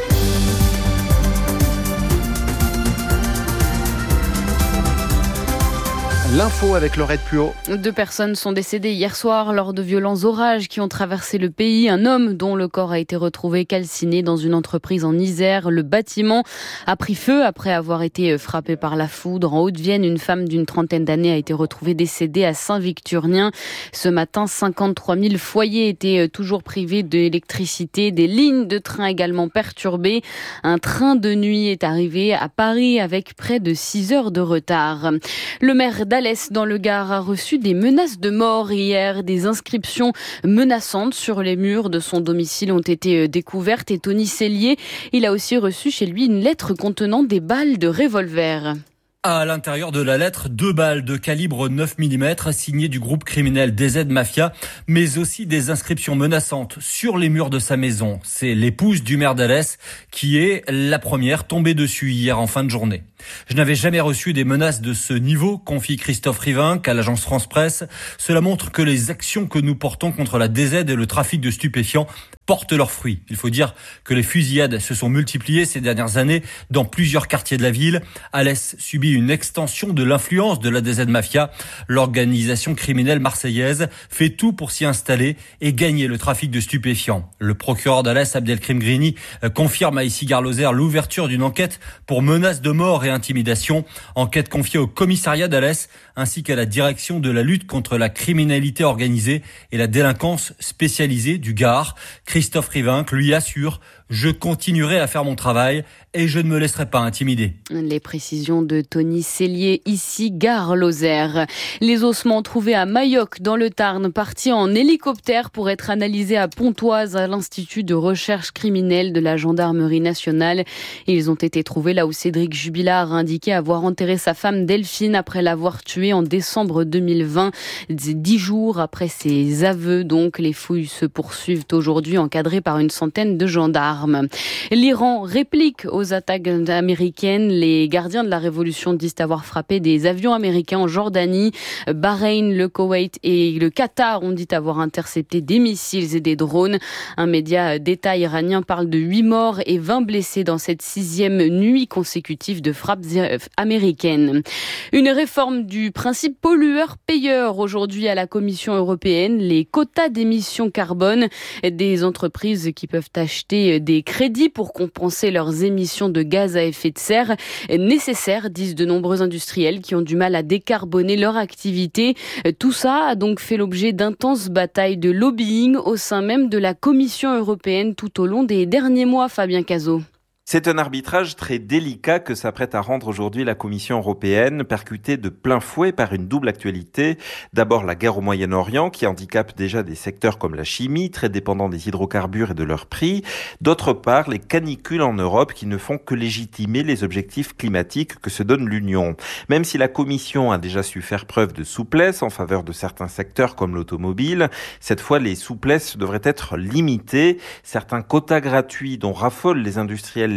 L'info avec Laurette Puot. 2 personnes sont décédées hier soir lors de violents orages qui ont traversé le pays. Un homme dont le corps a été retrouvé calciné dans une entreprise en Isère. Le bâtiment a pris feu après avoir été frappé par la foudre. En Haute-Vienne, une femme d'une trentaine d'années a été retrouvée décédée à Saint-Victurnien. Ce matin, 53 000 foyers étaient toujours privés d'électricité. Des lignes de train également perturbées. Un train de nuit est arrivé à Paris avec près de 6 heures de retard. Le maire d'Alès dans le Gard a reçu des menaces de mort hier. Des inscriptions menaçantes sur les murs de son domicile ont été découvertes et Tony Cellier, il a aussi reçu chez lui une lettre contenant des balles de revolver. À l'intérieur de la lettre, 2 balles de calibre 9 mm signées du groupe criminel DZ Mafia, mais aussi des inscriptions menaçantes sur les murs de sa maison. C'est l'épouse du maire d'Alès qui est la première tombée dessus hier en fin de journée. Je n'avais jamais reçu des menaces de ce niveau, confie Christophe Rivinck à l'agence France Presse. Cela montre que les actions que nous portons contre la DZ et le trafic de stupéfiants portent leurs fruits. Il faut dire que les fusillades se sont multipliées ces dernières années dans plusieurs quartiers de la ville. Alès subit une extension de l'influence de la DZ Mafia. L'organisation criminelle marseillaise fait tout pour s'y installer et gagner le trafic de stupéfiants. Le procureur d'Alès, Abdelkrim Grini, confirme à Issy-Gare-Lozère l'ouverture d'une enquête pour menaces de mort et intimidation. Enquête confiée au commissariat d'Alès ainsi qu'à la direction de la lutte contre la criminalité organisée et la délinquance spécialisée du Gard. Christophe Rivinck lui assure « Je continuerai à faire mon travail et je ne me laisserai pas intimider ». Les précisions de Tony Cellier, ici Gare Lozère. Les ossements trouvés à Mayoc dans le Tarn, partis en hélicoptère pour être analysés à Pontoise à l'Institut de recherche criminelle de la Gendarmerie nationale. Ils ont été trouvés là où Cédric Jubilard a indiqué avoir enterré sa femme Delphine après l'avoir tuée en décembre 2020. 10 jours après ses aveux, donc, les fouilles se poursuivent aujourd'hui, encadrées par une centaine de gendarmes. L'Iran réplique aux attaques américaines. Les gardiens de la révolution disent avoir frappé des avions américains en Jordanie. Bahreïn, le Koweït et le Qatar ont dit avoir intercepté des missiles et des drones. Un média d'État iranien parle de 8 morts et 20 blessés dans cette 6e nuit consécutive de frappes américaines. Une réforme du principe pollueur-payeur aujourd'hui à la Commission européenne. Les quotas d'émissions carbone des entreprises qui peuvent acheter des crédits pour compenser leurs émissions de gaz à effet de serre nécessaires, disent de nombreux industriels qui ont du mal à décarboner leur activité. Tout ça a donc fait l'objet d'intenses batailles de lobbying au sein même de la Commission européenne tout au long des derniers mois, Fabien Cazot. C'est un arbitrage très délicat que s'apprête à rendre aujourd'hui la Commission européenne, percutée de plein fouet par une double actualité. D'abord, la guerre au Moyen-Orient, qui handicape déjà des secteurs comme la chimie, très dépendants des hydrocarbures et de leur prix. D'autre part, les canicules en Europe qui ne font que légitimer les objectifs climatiques que se donne l'Union. Même si la Commission a déjà su faire preuve de souplesse en faveur de certains secteurs comme l'automobile, cette fois, les souplesses devraient être limitées. Certains quotas gratuits dont raffolent les industriels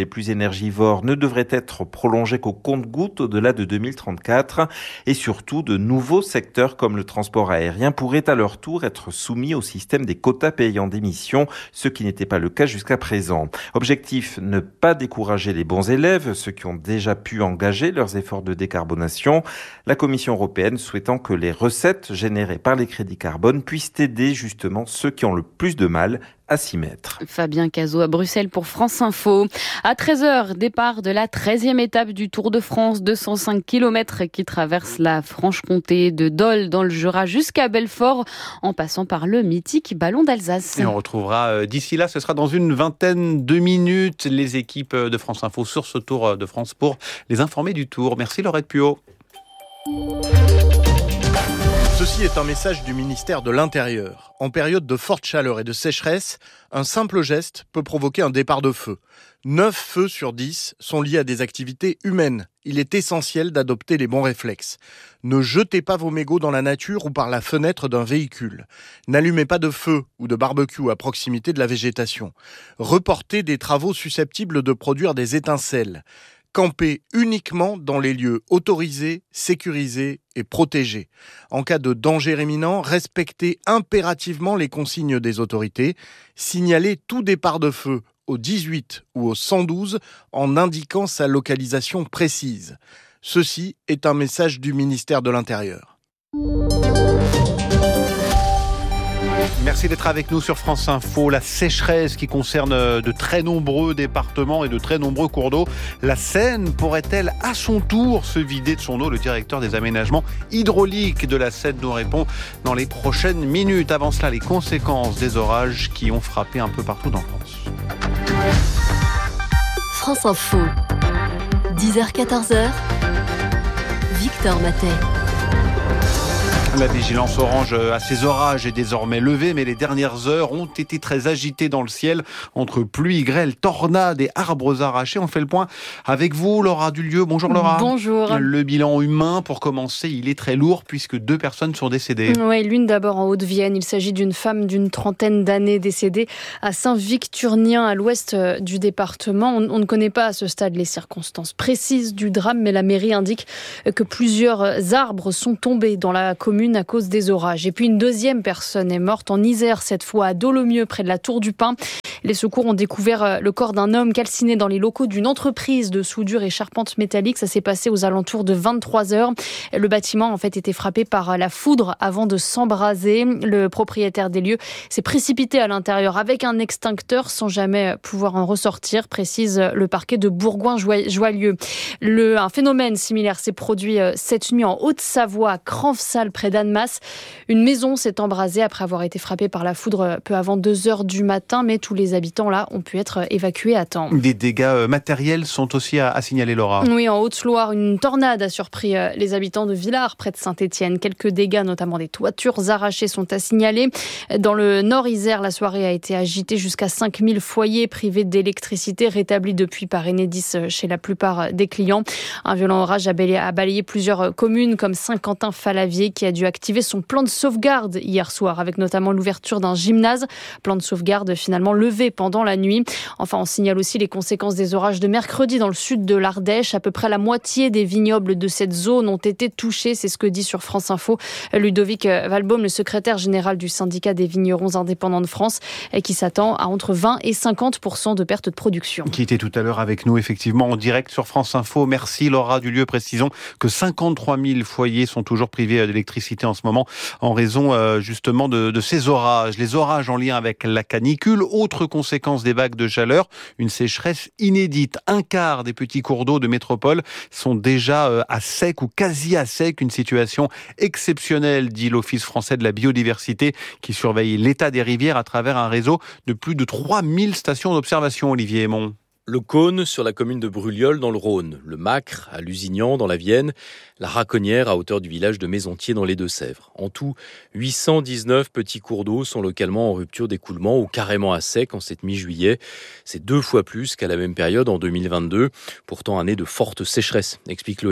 les plus énergivores ne devraient être prolongés qu'au compte-gouttes au-delà de 2034. Et surtout, de nouveaux secteurs comme le transport aérien pourraient à leur tour être soumis au système des quotas payants d'émissions, ce qui n'était pas le cas jusqu'à présent. Objectif, ne pas décourager les bons élèves, ceux qui ont déjà pu engager leurs efforts de décarbonation. La Commission européenne souhaitant que les recettes générées par les crédits carbone puissent aider justement ceux qui ont le plus de mal à s'y mettre. Fabien Cazot à Bruxelles pour France Info. À 13h, départ de la 13e étape du Tour de France, 205 km qui traverse la Franche-Comté de Dole dans le Jura jusqu'à Belfort, en passant par le mythique Ballon d'Alsace. Et on retrouvera d'ici là, ce sera dans une vingtaine de minutes, les équipes de France Info sur ce Tour de France pour les informer du Tour. Merci Laurette Puot. Ceci est un message du ministère de l'Intérieur. En période de forte chaleur et de sécheresse, un simple geste peut provoquer un départ de feu. 9 feux sur 10 sont liés à des activités humaines. Il est essentiel d'adopter les bons réflexes. Ne jetez pas vos mégots dans la nature ou par la fenêtre d'un véhicule. N'allumez pas de feu ou de barbecue à proximité de la végétation. Reportez des travaux susceptibles de produire des étincelles. Campez uniquement dans les lieux autorisés, sécurisés et protégés. En cas de danger imminent, respectez impérativement les consignes des autorités. Signalez tout départ de feu au 18 ou au 112 en indiquant sa localisation précise. Ceci est un message du ministère de l'Intérieur. Merci d'être avec nous sur France Info. La sécheresse qui concerne de très nombreux départements et de très nombreux cours d'eau. La Seine pourrait-elle à son tour se vider de son eau ? Le directeur des aménagements hydrauliques de la Seine nous répond dans les prochaines minutes. Avant cela, les conséquences des orages qui ont frappé un peu partout dans France. France Info, 10h-14h, Victor Matet. La vigilance orange à ces orages est désormais levée, mais les dernières heures ont été très agitées dans le ciel entre pluie, grêle, tornades et arbres arrachés. On fait le point avec vous, Laura Dulieu. Bonjour Laura. Bonjour. Le bilan humain, pour commencer, il est très lourd puisque 2 personnes sont décédées. Oui, l'une d'abord en Haute-Vienne. Il s'agit d'une femme d'une trentaine d'années décédée à Saint-Victurnien, à l'ouest du département. On ne connaît pas à ce stade les circonstances précises du drame, mais la mairie indique que plusieurs arbres sont tombés dans la commune à cause des orages. Et puis une deuxième personne est morte en Isère, cette fois à Dolomieu, près de la Tour du Pin. Les secours ont découvert le corps d'un homme calciné dans les locaux d'une entreprise de soudure et charpente métallique. Ça s'est passé aux alentours de 23h. Le bâtiment, en fait, était frappé par la foudre avant de s'embraser. Le propriétaire des lieux s'est précipité à l'intérieur avec un extincteur sans jamais pouvoir en ressortir, précise le parquet de Bourgoin-Joyeux. Un phénomène similaire s'est produit cette nuit en Haute-Savoie, à Cranfsal, près d'Annemasse. Une maison s'est embrasée après avoir été frappée par la foudre peu avant 2h du matin, mais tous les habitants là ont pu être évacués à temps. Des dégâts matériels sont aussi à signaler, Laura. Oui, en Haute-Loire, une tornade a surpris les habitants de Villars, près de Saint-Étienne. Quelques dégâts, notamment des toitures arrachées, sont à signaler. Dans le Nord-Isère, la soirée a été agitée jusqu'à 5000 foyers privés d'électricité, rétablis depuis par Enedis chez la plupart des clients. Un violent orage a balayé plusieurs communes comme Saint-Quentin-Fallavier, qui a dû activer son plan de sauvegarde hier soir, avec notamment l'ouverture d'un gymnase. Plan de sauvegarde finalement levé pendant la nuit. Enfin, on signale aussi les conséquences des orages de mercredi dans le sud de l'Ardèche. À peu près la moitié des vignobles de cette zone ont été touchés. C'est ce que dit sur France Info Ludovic Valbaum, le secrétaire général du syndicat des vignerons indépendants de France, qui s'attend à entre 20 et 50% de perte de production. Qui était tout à l'heure avec nous, effectivement, en direct sur France Info. Merci Laura Dulieu. Précisons que 53 000 foyers sont toujours privés d'électricité en ce moment en raison justement de ces orages. Les orages en lien avec la canicule. Autre conséquence des vagues de chaleur, une sécheresse inédite. Un quart des petits cours d'eau de métropole sont déjà à sec ou quasi à sec. Une situation exceptionnelle, dit l'Office français de la biodiversité, qui surveille l'état des rivières à travers un réseau de plus de 3000 stations d'observation. Olivier Aymon. Le Cône sur la commune de Brulliol dans le Rhône, le Macre à Lusignan dans la Vienne, la Raconnière à hauteur du village de Maisontier dans les Deux-Sèvres. En tout, 819 petits cours d'eau sont localement en rupture d'écoulement ou carrément à sec en cette mi-juillet. C'est 2 fois plus qu'à la même période en 2022, pourtant année de forte sécheresse, explique l'OFB.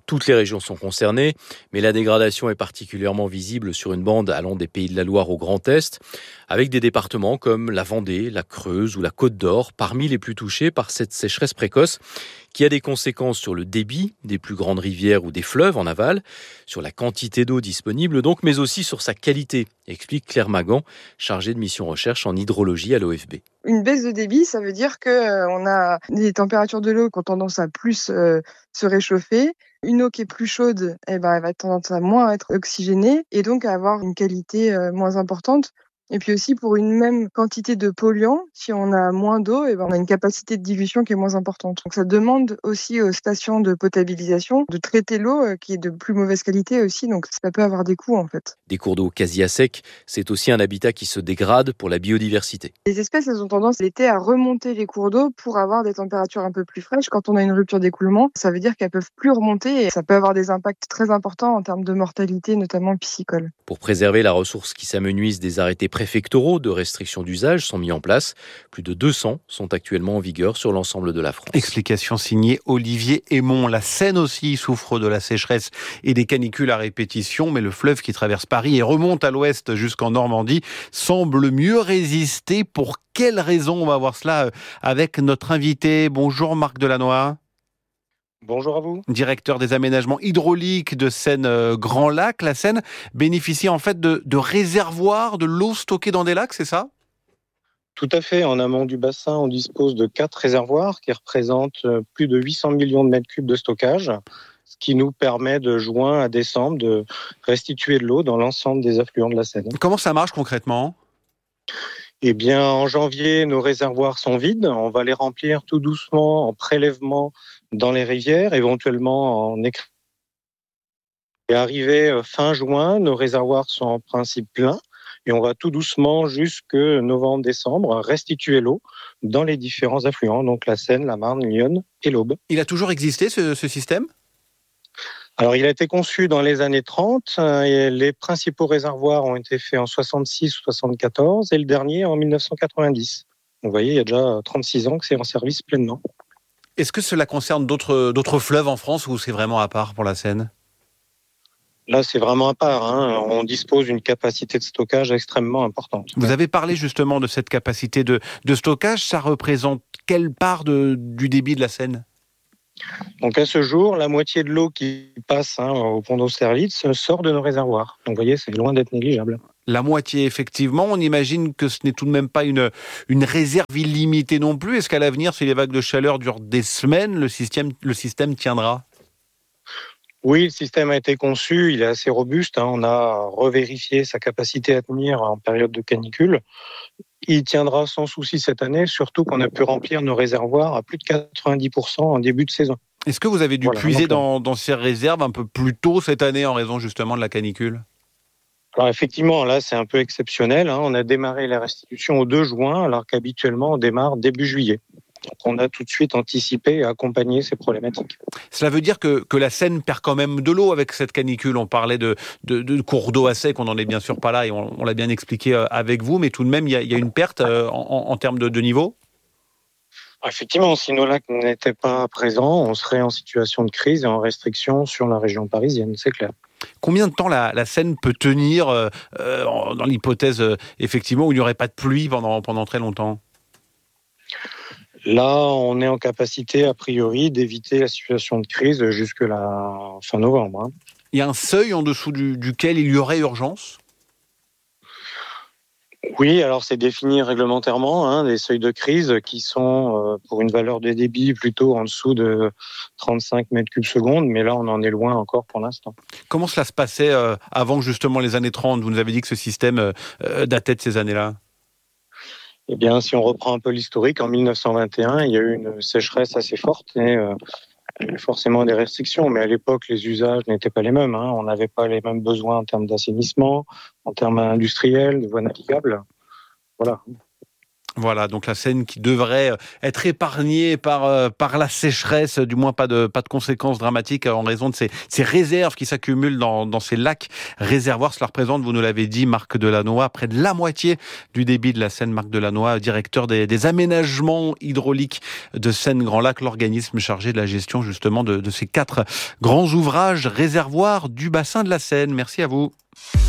Toutes les régions sont concernées, mais la dégradation est particulièrement visible sur une bande allant des Pays de la Loire au Grand Est, avec des départements comme la Vendée, la Creuse ou la Côte d'Or, parmi les plus touchés par cette sécheresse précoce, qui a des conséquences sur le débit des plus grandes rivières ou des fleuves en aval, sur la quantité d'eau disponible donc, mais aussi sur sa qualité, explique Claire Magan, chargée de mission recherche en hydrologie à l'OFB. Une baisse de débit, ça veut dire qu'on a des températures de l'eau qui ont tendance à plus se réchauffer. Une eau qui est plus chaude, elle va tendance à moins être oxygénée et donc à avoir une qualité moins importante. Et puis aussi, pour une même quantité de polluants, si on a moins d'eau, on a une capacité de dilution qui est moins importante. Donc ça demande aussi aux stations de potabilisation de traiter l'eau qui est de plus mauvaise qualité aussi, donc ça peut avoir des coûts en fait. Des cours d'eau quasi à sec, c'est aussi un habitat qui se dégrade pour la biodiversité. Les espèces, elles ont tendance l'été à remonter les cours d'eau pour avoir des températures un peu plus fraîches. Quand on a une rupture d'écoulement, ça veut dire qu'elles peuvent plus remonter et ça peut avoir des impacts très importants en termes de mortalité, notamment piscicole. Pour préserver la ressource qui s'amenuise, des arrêtés préfectoraux de restriction d'usage sont mis en place. Plus de 200 sont actuellement en vigueur sur l'ensemble de la France. Explication signée Olivier Aymon. La Seine aussi souffre de la sécheresse et des canicules à répétition, mais le fleuve qui traverse Paris et remonte à l'ouest jusqu'en Normandie semble mieux résister. Pour quelles raisons? On va voir cela avec notre invité. Bonjour Marc Delannoy. Bonjour à vous. Directeur des aménagements hydrauliques de Seine-Grand Lac. La Seine bénéficie en fait de réservoirs, de l'eau stockée dans des lacs, c'est ça? Tout à fait. En amont du bassin, on dispose de 4 réservoirs qui représentent plus de 800 millions de mètres cubes de stockage, ce qui nous permet de juin à décembre de restituer de l'eau dans l'ensemble des affluents de la Seine. Comment ça marche concrètement ? Eh bien, en janvier, nos réservoirs sont vides. On va les remplir tout doucement en prélèvement dans les rivières, éventuellement en écrémage. Et arrivé fin juin, nos réservoirs sont en principe pleins et on va tout doucement jusque novembre-décembre restituer l'eau dans les différents affluents, donc la Seine, la Marne, l'Yonne et l'Aube. Il a toujours existé ce système ? Alors, il a été conçu dans les années 30 et les principaux réservoirs ont été faits en 66 ou 74 et le dernier en 1990. Vous voyez, il y a déjà 36 ans que c'est en service pleinement. Est-ce que cela concerne d'autres fleuves en France ou c'est vraiment à part pour la Seine ? Là, c'est vraiment à part. On dispose d'une capacité de stockage extrêmement importante. Vous avez parlé justement de cette capacité de stockage. Ça représente quelle part du débit de la Seine ? Donc à ce jour, la moitié de l'eau qui passe au pont d'Austerlitz sort de nos réservoirs. Donc vous voyez, c'est loin d'être négligeable. La moitié, effectivement. On imagine que ce n'est tout de même pas une réserve illimitée non plus. Est-ce qu'à l'avenir, si les vagues de chaleur durent des semaines, le système tiendra ? Oui, le système a été conçu, il est assez robuste. On a revérifié sa capacité à tenir en période de canicule. Il tiendra sans souci cette année, surtout qu'on a pu remplir nos réservoirs à plus de 90% en début de saison. Est-ce que vous avez dû puiser dans ces réserves un peu plus tôt cette année en raison justement de la canicule ? Alors effectivement, là c'est un peu exceptionnel. On a démarré la restitution au 2 juin, alors qu'habituellement on démarre début juillet. Donc on a tout de suite anticipé et accompagné ces problématiques. Cela veut dire que la Seine perd quand même de l'eau avec cette canicule. On parlait de cours d'eau à sec, on n'en est bien sûr pas là et on l'a bien expliqué avec vous, mais tout de même il y a une perte en termes de niveau ? Effectivement, si nos lacs n'étaient pas présents, on serait en situation de crise et en restriction sur la région parisienne, c'est clair. Combien de temps la Seine peut tenir dans l'hypothèse effectivement où il n'y aurait pas de pluie pendant très longtemps ? Là, on est en capacité, a priori, d'éviter la situation de crise jusque la fin novembre. Il y a un seuil en dessous duquel il y aurait urgence ? Oui, alors c'est défini réglementairement, des seuils de crise qui sont pour une valeur de débit plutôt en dessous de 35 mètres cubes secondes, mais là on en est loin encore pour l'instant. Comment cela se passait avant justement les années 30 ? Vous nous avez dit que ce système datait de ces années-là. Eh bien, si on reprend un peu l'historique, en 1921, il y a eu une sécheresse assez forte et il y a eu forcément des restrictions. Mais à l'époque, les usages n'étaient pas les mêmes. On n'avait pas les mêmes besoins en termes d'assainissement, en termes industriels, de voies navigables. Voilà. Voilà, donc la Seine qui devrait être épargnée par la sécheresse, du moins pas de conséquences dramatiques en raison de ces réserves qui s'accumulent dans ces lacs réservoirs. Cela représente, vous nous l'avez dit, Marc Delannoy, près de la moitié du débit de la Seine. Marc Delannoy, directeur des aménagements hydrauliques de Seine-Grand Lac, l'organisme chargé de la gestion justement de ces 4 grands ouvrages réservoirs du bassin de la Seine. Merci à vous.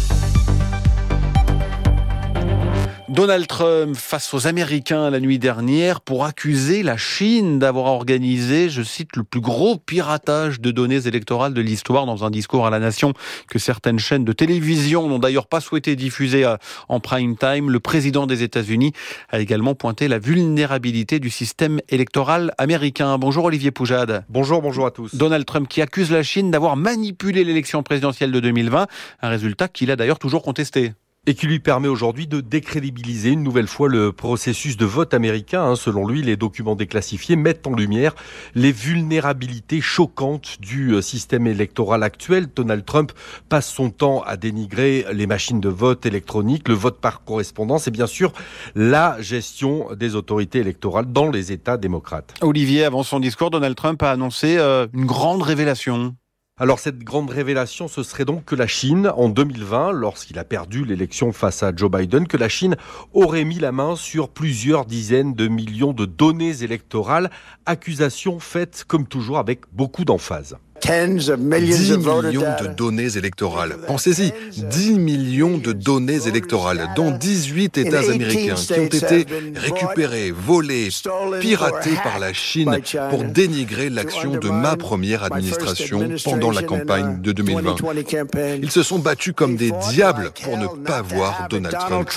Donald Trump face aux Américains la nuit dernière pour accuser la Chine d'avoir organisé, je cite, le plus gros piratage de données électorales de l'histoire dans un discours à la nation que certaines chaînes de télévision n'ont d'ailleurs pas souhaité diffuser en prime time. Le président des États-Unis a également pointé la vulnérabilité du système électoral américain. Bonjour Olivier Poujade. Bonjour à tous. Donald Trump qui accuse la Chine d'avoir manipulé l'élection présidentielle de 2020, un résultat qu'il a d'ailleurs toujours contesté. Et qui lui permet aujourd'hui de décrédibiliser une nouvelle fois le processus de vote américain. Selon lui, les documents déclassifiés mettent en lumière les vulnérabilités choquantes du système électoral actuel. Donald Trump passe son temps à dénigrer les machines de vote électroniques, le vote par correspondance et bien sûr la gestion des autorités électorales dans les États démocrates. Olivier, avant son discours, Donald Trump a annoncé une grande révélation. Alors cette grande révélation, ce serait donc que la Chine, en 2020, lorsqu'il a perdu l'élection face à Joe Biden, que la Chine aurait mis la main sur plusieurs dizaines de millions de données électorales, accusation faite comme toujours avec beaucoup d'emphase. 10 millions de données électorales. Pensez-y, 10 millions de données électorales dans 18 États américains qui ont été récupérées, volées, piratées par la Chine pour dénigrer l'action de ma première administration pendant la campagne de 2020. Ils se sont battus comme des diables pour ne pas voir Donald Trump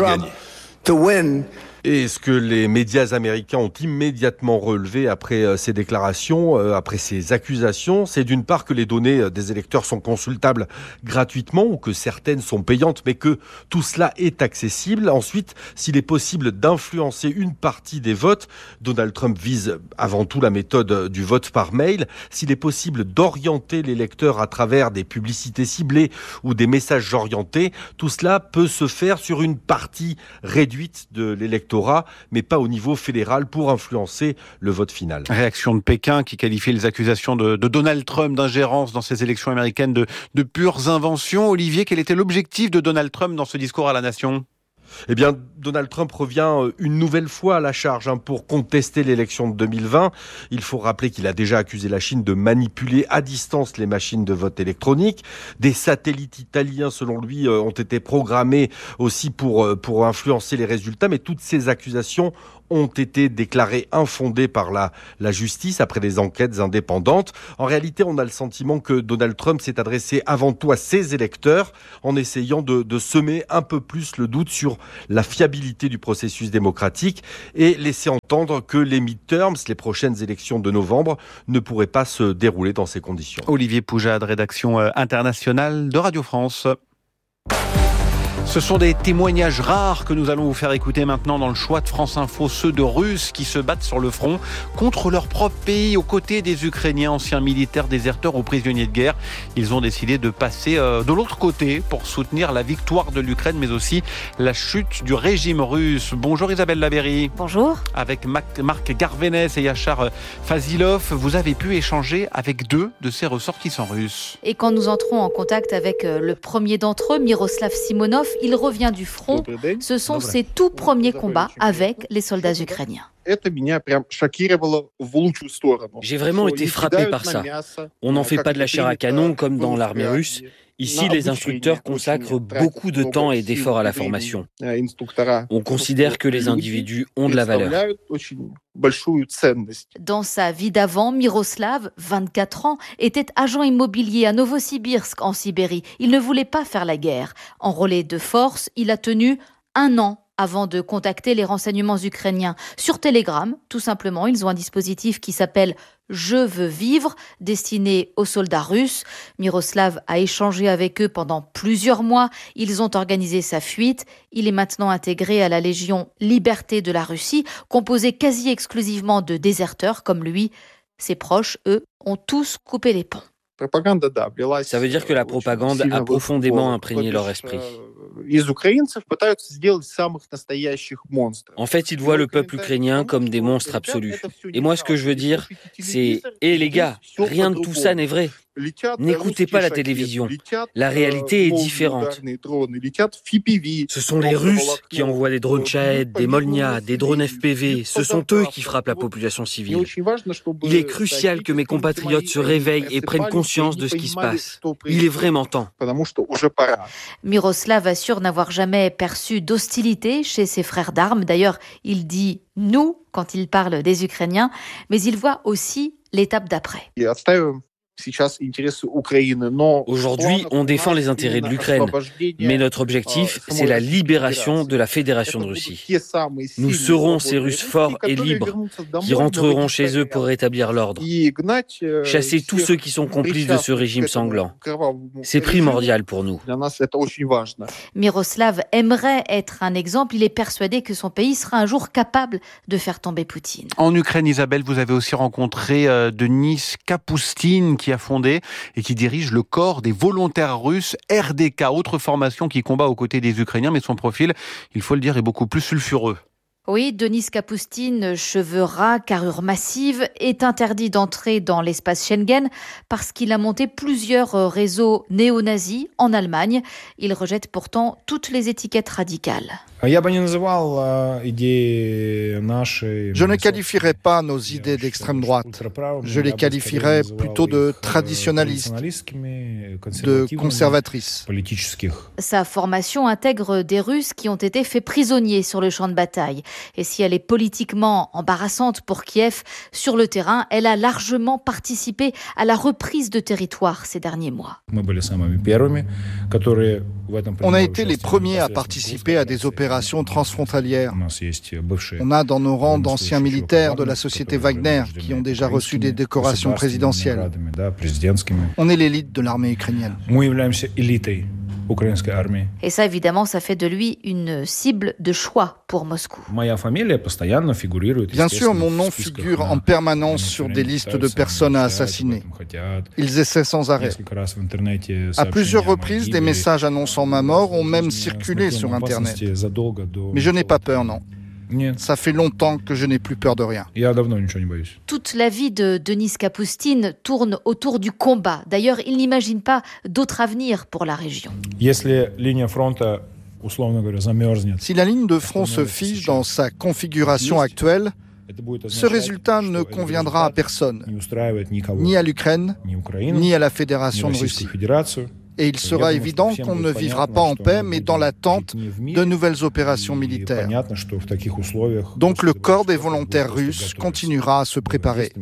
gagner. Et ce que les médias américains ont immédiatement relevé après ces déclarations, après ces accusations, c'est d'une part que les données des électeurs sont consultables gratuitement ou que certaines sont payantes, mais que tout cela est accessible. Ensuite, s'il est possible d'influencer une partie des votes, Donald Trump vise avant tout la méthode du vote par mail. S'il est possible d'orienter l'électeur à travers des publicités ciblées ou des messages orientés, tout cela peut se faire sur une partie réduite de l'électorat, mais pas au niveau fédéral pour influencer le vote final. Réaction de Pékin qui qualifie les accusations de Donald Trump d'ingérence dans ces élections américaines de pures inventions. Olivier, quel était l'objectif de Donald Trump dans ce discours à la nation ? Eh bien, Donald Trump revient une nouvelle fois à la charge pour contester l'élection de 2020. Il faut rappeler qu'il a déjà accusé la Chine de manipuler à distance les machines de vote électronique. Des satellites italiens, selon lui, ont été programmés aussi pour influencer les résultats. Mais toutes ces accusations ont été déclarées infondées par la justice après des enquêtes indépendantes. En réalité, on a le sentiment que Donald Trump s'est adressé avant tout à ses électeurs en essayant de semer un peu plus le doute sur la fiabilité du processus démocratique et laisser entendre que les midterms, les prochaines élections de novembre, ne pourraient pas se dérouler dans ces conditions. Olivier Poujade, rédaction internationale de Radio France. Ce sont des témoignages rares que nous allons vous faire écouter maintenant dans le choix de France Info, ceux de Russes qui se battent sur le front contre leur propre pays, aux côtés des Ukrainiens, anciens militaires, déserteurs ou prisonniers de guerre. Ils ont décidé de passer de l'autre côté pour soutenir la victoire de l'Ukraine, mais aussi la chute du régime russe. Bonjour Isabelle Labéry. Bonjour. Avec Marc Garvenès et Yachar Fazilov, vous avez pu échanger avec 2 de ces ressortissants russes. Et quand nous entrons en contact avec le premier d'entre eux, Miroslav Simonov, il revient du front. Ce sont ses tout premiers combats avec les soldats ukrainiens. J'ai vraiment été frappé par ça. On n'en fait pas de la chair à canon comme dans l'armée russe. Ici, les instructeurs consacrent beaucoup de temps et d'efforts à la formation. On considère que les individus ont de la valeur. Dans sa vie d'avant, Miroslav, 24 ans, était agent immobilier à Novosibirsk, en Sibérie. Il ne voulait pas faire la guerre. Enrôlé de force, il a tenu 1 an avant de contacter les renseignements ukrainiens. Sur Telegram, tout simplement, ils ont un dispositif qui s'appelle « Je veux vivre », destiné aux soldats russes. Miroslav a échangé avec eux pendant plusieurs mois. Ils ont organisé sa fuite. Il est maintenant intégré à la Légion Liberté de la Russie, composée quasi exclusivement de déserteurs comme lui. Ses proches, eux, ont tous coupé les ponts. Ça veut dire que la propagande a profondément imprégné leur esprit. En fait, ils voient le peuple ukrainien comme des monstres absolus. Et moi, ce que je veux dire, c'est « Hé les gars, rien de tout ça n'est vrai. N'écoutez pas la télévision. La réalité est différente. Ce sont les Russes qui envoient des drones Shahed, des Molnia, des drones FPV. Ce sont eux qui frappent la population civile. Il est crucial que mes compatriotes se réveillent et prennent conscience de ce qui se passe. Il est vraiment temps. » Miroslav assure n'avoir jamais perçu d'hostilité chez ses frères d'armes. D'ailleurs, il dit « nous » quand il parle des Ukrainiens, mais il voit aussi l'étape d'après. Aujourd'hui, on défend les intérêts de l'Ukraine, mais notre objectif, c'est la libération de la Fédération de Russie. Nous serons ces Russes forts et libres qui rentreront chez eux pour rétablir l'ordre. Chasser tous ceux qui sont complices de ce régime sanglant. C'est primordial pour nous. Miroslav aimerait être un exemple. Il est persuadé que son pays sera un jour capable de faire tomber Poutine. En Ukraine, Isabelle, vous avez aussi rencontré Denis Kapoustine, qui a fondé et qui dirige le corps des volontaires russes RDK, autre formation qui combat aux côtés des Ukrainiens, mais son profil, il faut le dire, est beaucoup plus sulfureux. Oui, Denis Kapoustine, cheveux ras, carrure massive, est interdit d'entrer dans l'espace Schengen parce qu'il a monté plusieurs réseaux néo-nazis en Allemagne. Il rejette pourtant toutes les étiquettes radicales. Je ne qualifierais pas nos idées d'extrême droite. Je les qualifierais plutôt de traditionnalistes, de conservatrices. Sa formation intègre des Russes qui ont été faits prisonniers sur le champ de bataille. Et si elle est politiquement embarrassante pour Kiev, sur le terrain, elle a largement participé à la reprise de territoire ces derniers mois. On a été les premiers à participer à des opérations transfrontalières. On a dans nos rangs d'anciens militaires de la société Wagner qui ont déjà reçu des décorations présidentielles. On est l'élite de l'armée ukrainienne. Et ça, évidemment, ça fait de lui une cible de choix pour Moscou. Bien sûr, mon nom figure en permanence sur des listes de personnes à assassiner. Ils essaient sans arrêt. À plusieurs reprises, des messages annonçant ma mort ont même circulé sur Internet. Mais je n'ai pas peur, non. Ça fait longtemps que je n'ai plus peur de rien. Toute la vie de Denis Kapoustine tourne autour du combat. D'ailleurs, il n'imagine pas d'autre avenir pour la région. Si la ligne de front se fige dans sa configuration actuelle, ce résultat ne conviendra à personne, ni à l'Ukraine, ni à la Fédération de Russie. Et il sera évident qu'on ne vivra pas en paix, mais dans l'attente de nouvelles opérations militaires. Donc le corps des volontaires russes continuera à se préparer.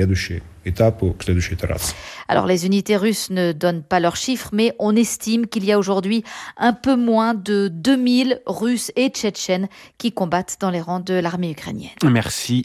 Alors les unités russes ne donnent pas leurs chiffres, mais on estime qu'il y a aujourd'hui un peu moins de 2000 Russes et Tchétchènes qui combattent dans les rangs de l'armée ukrainienne. Merci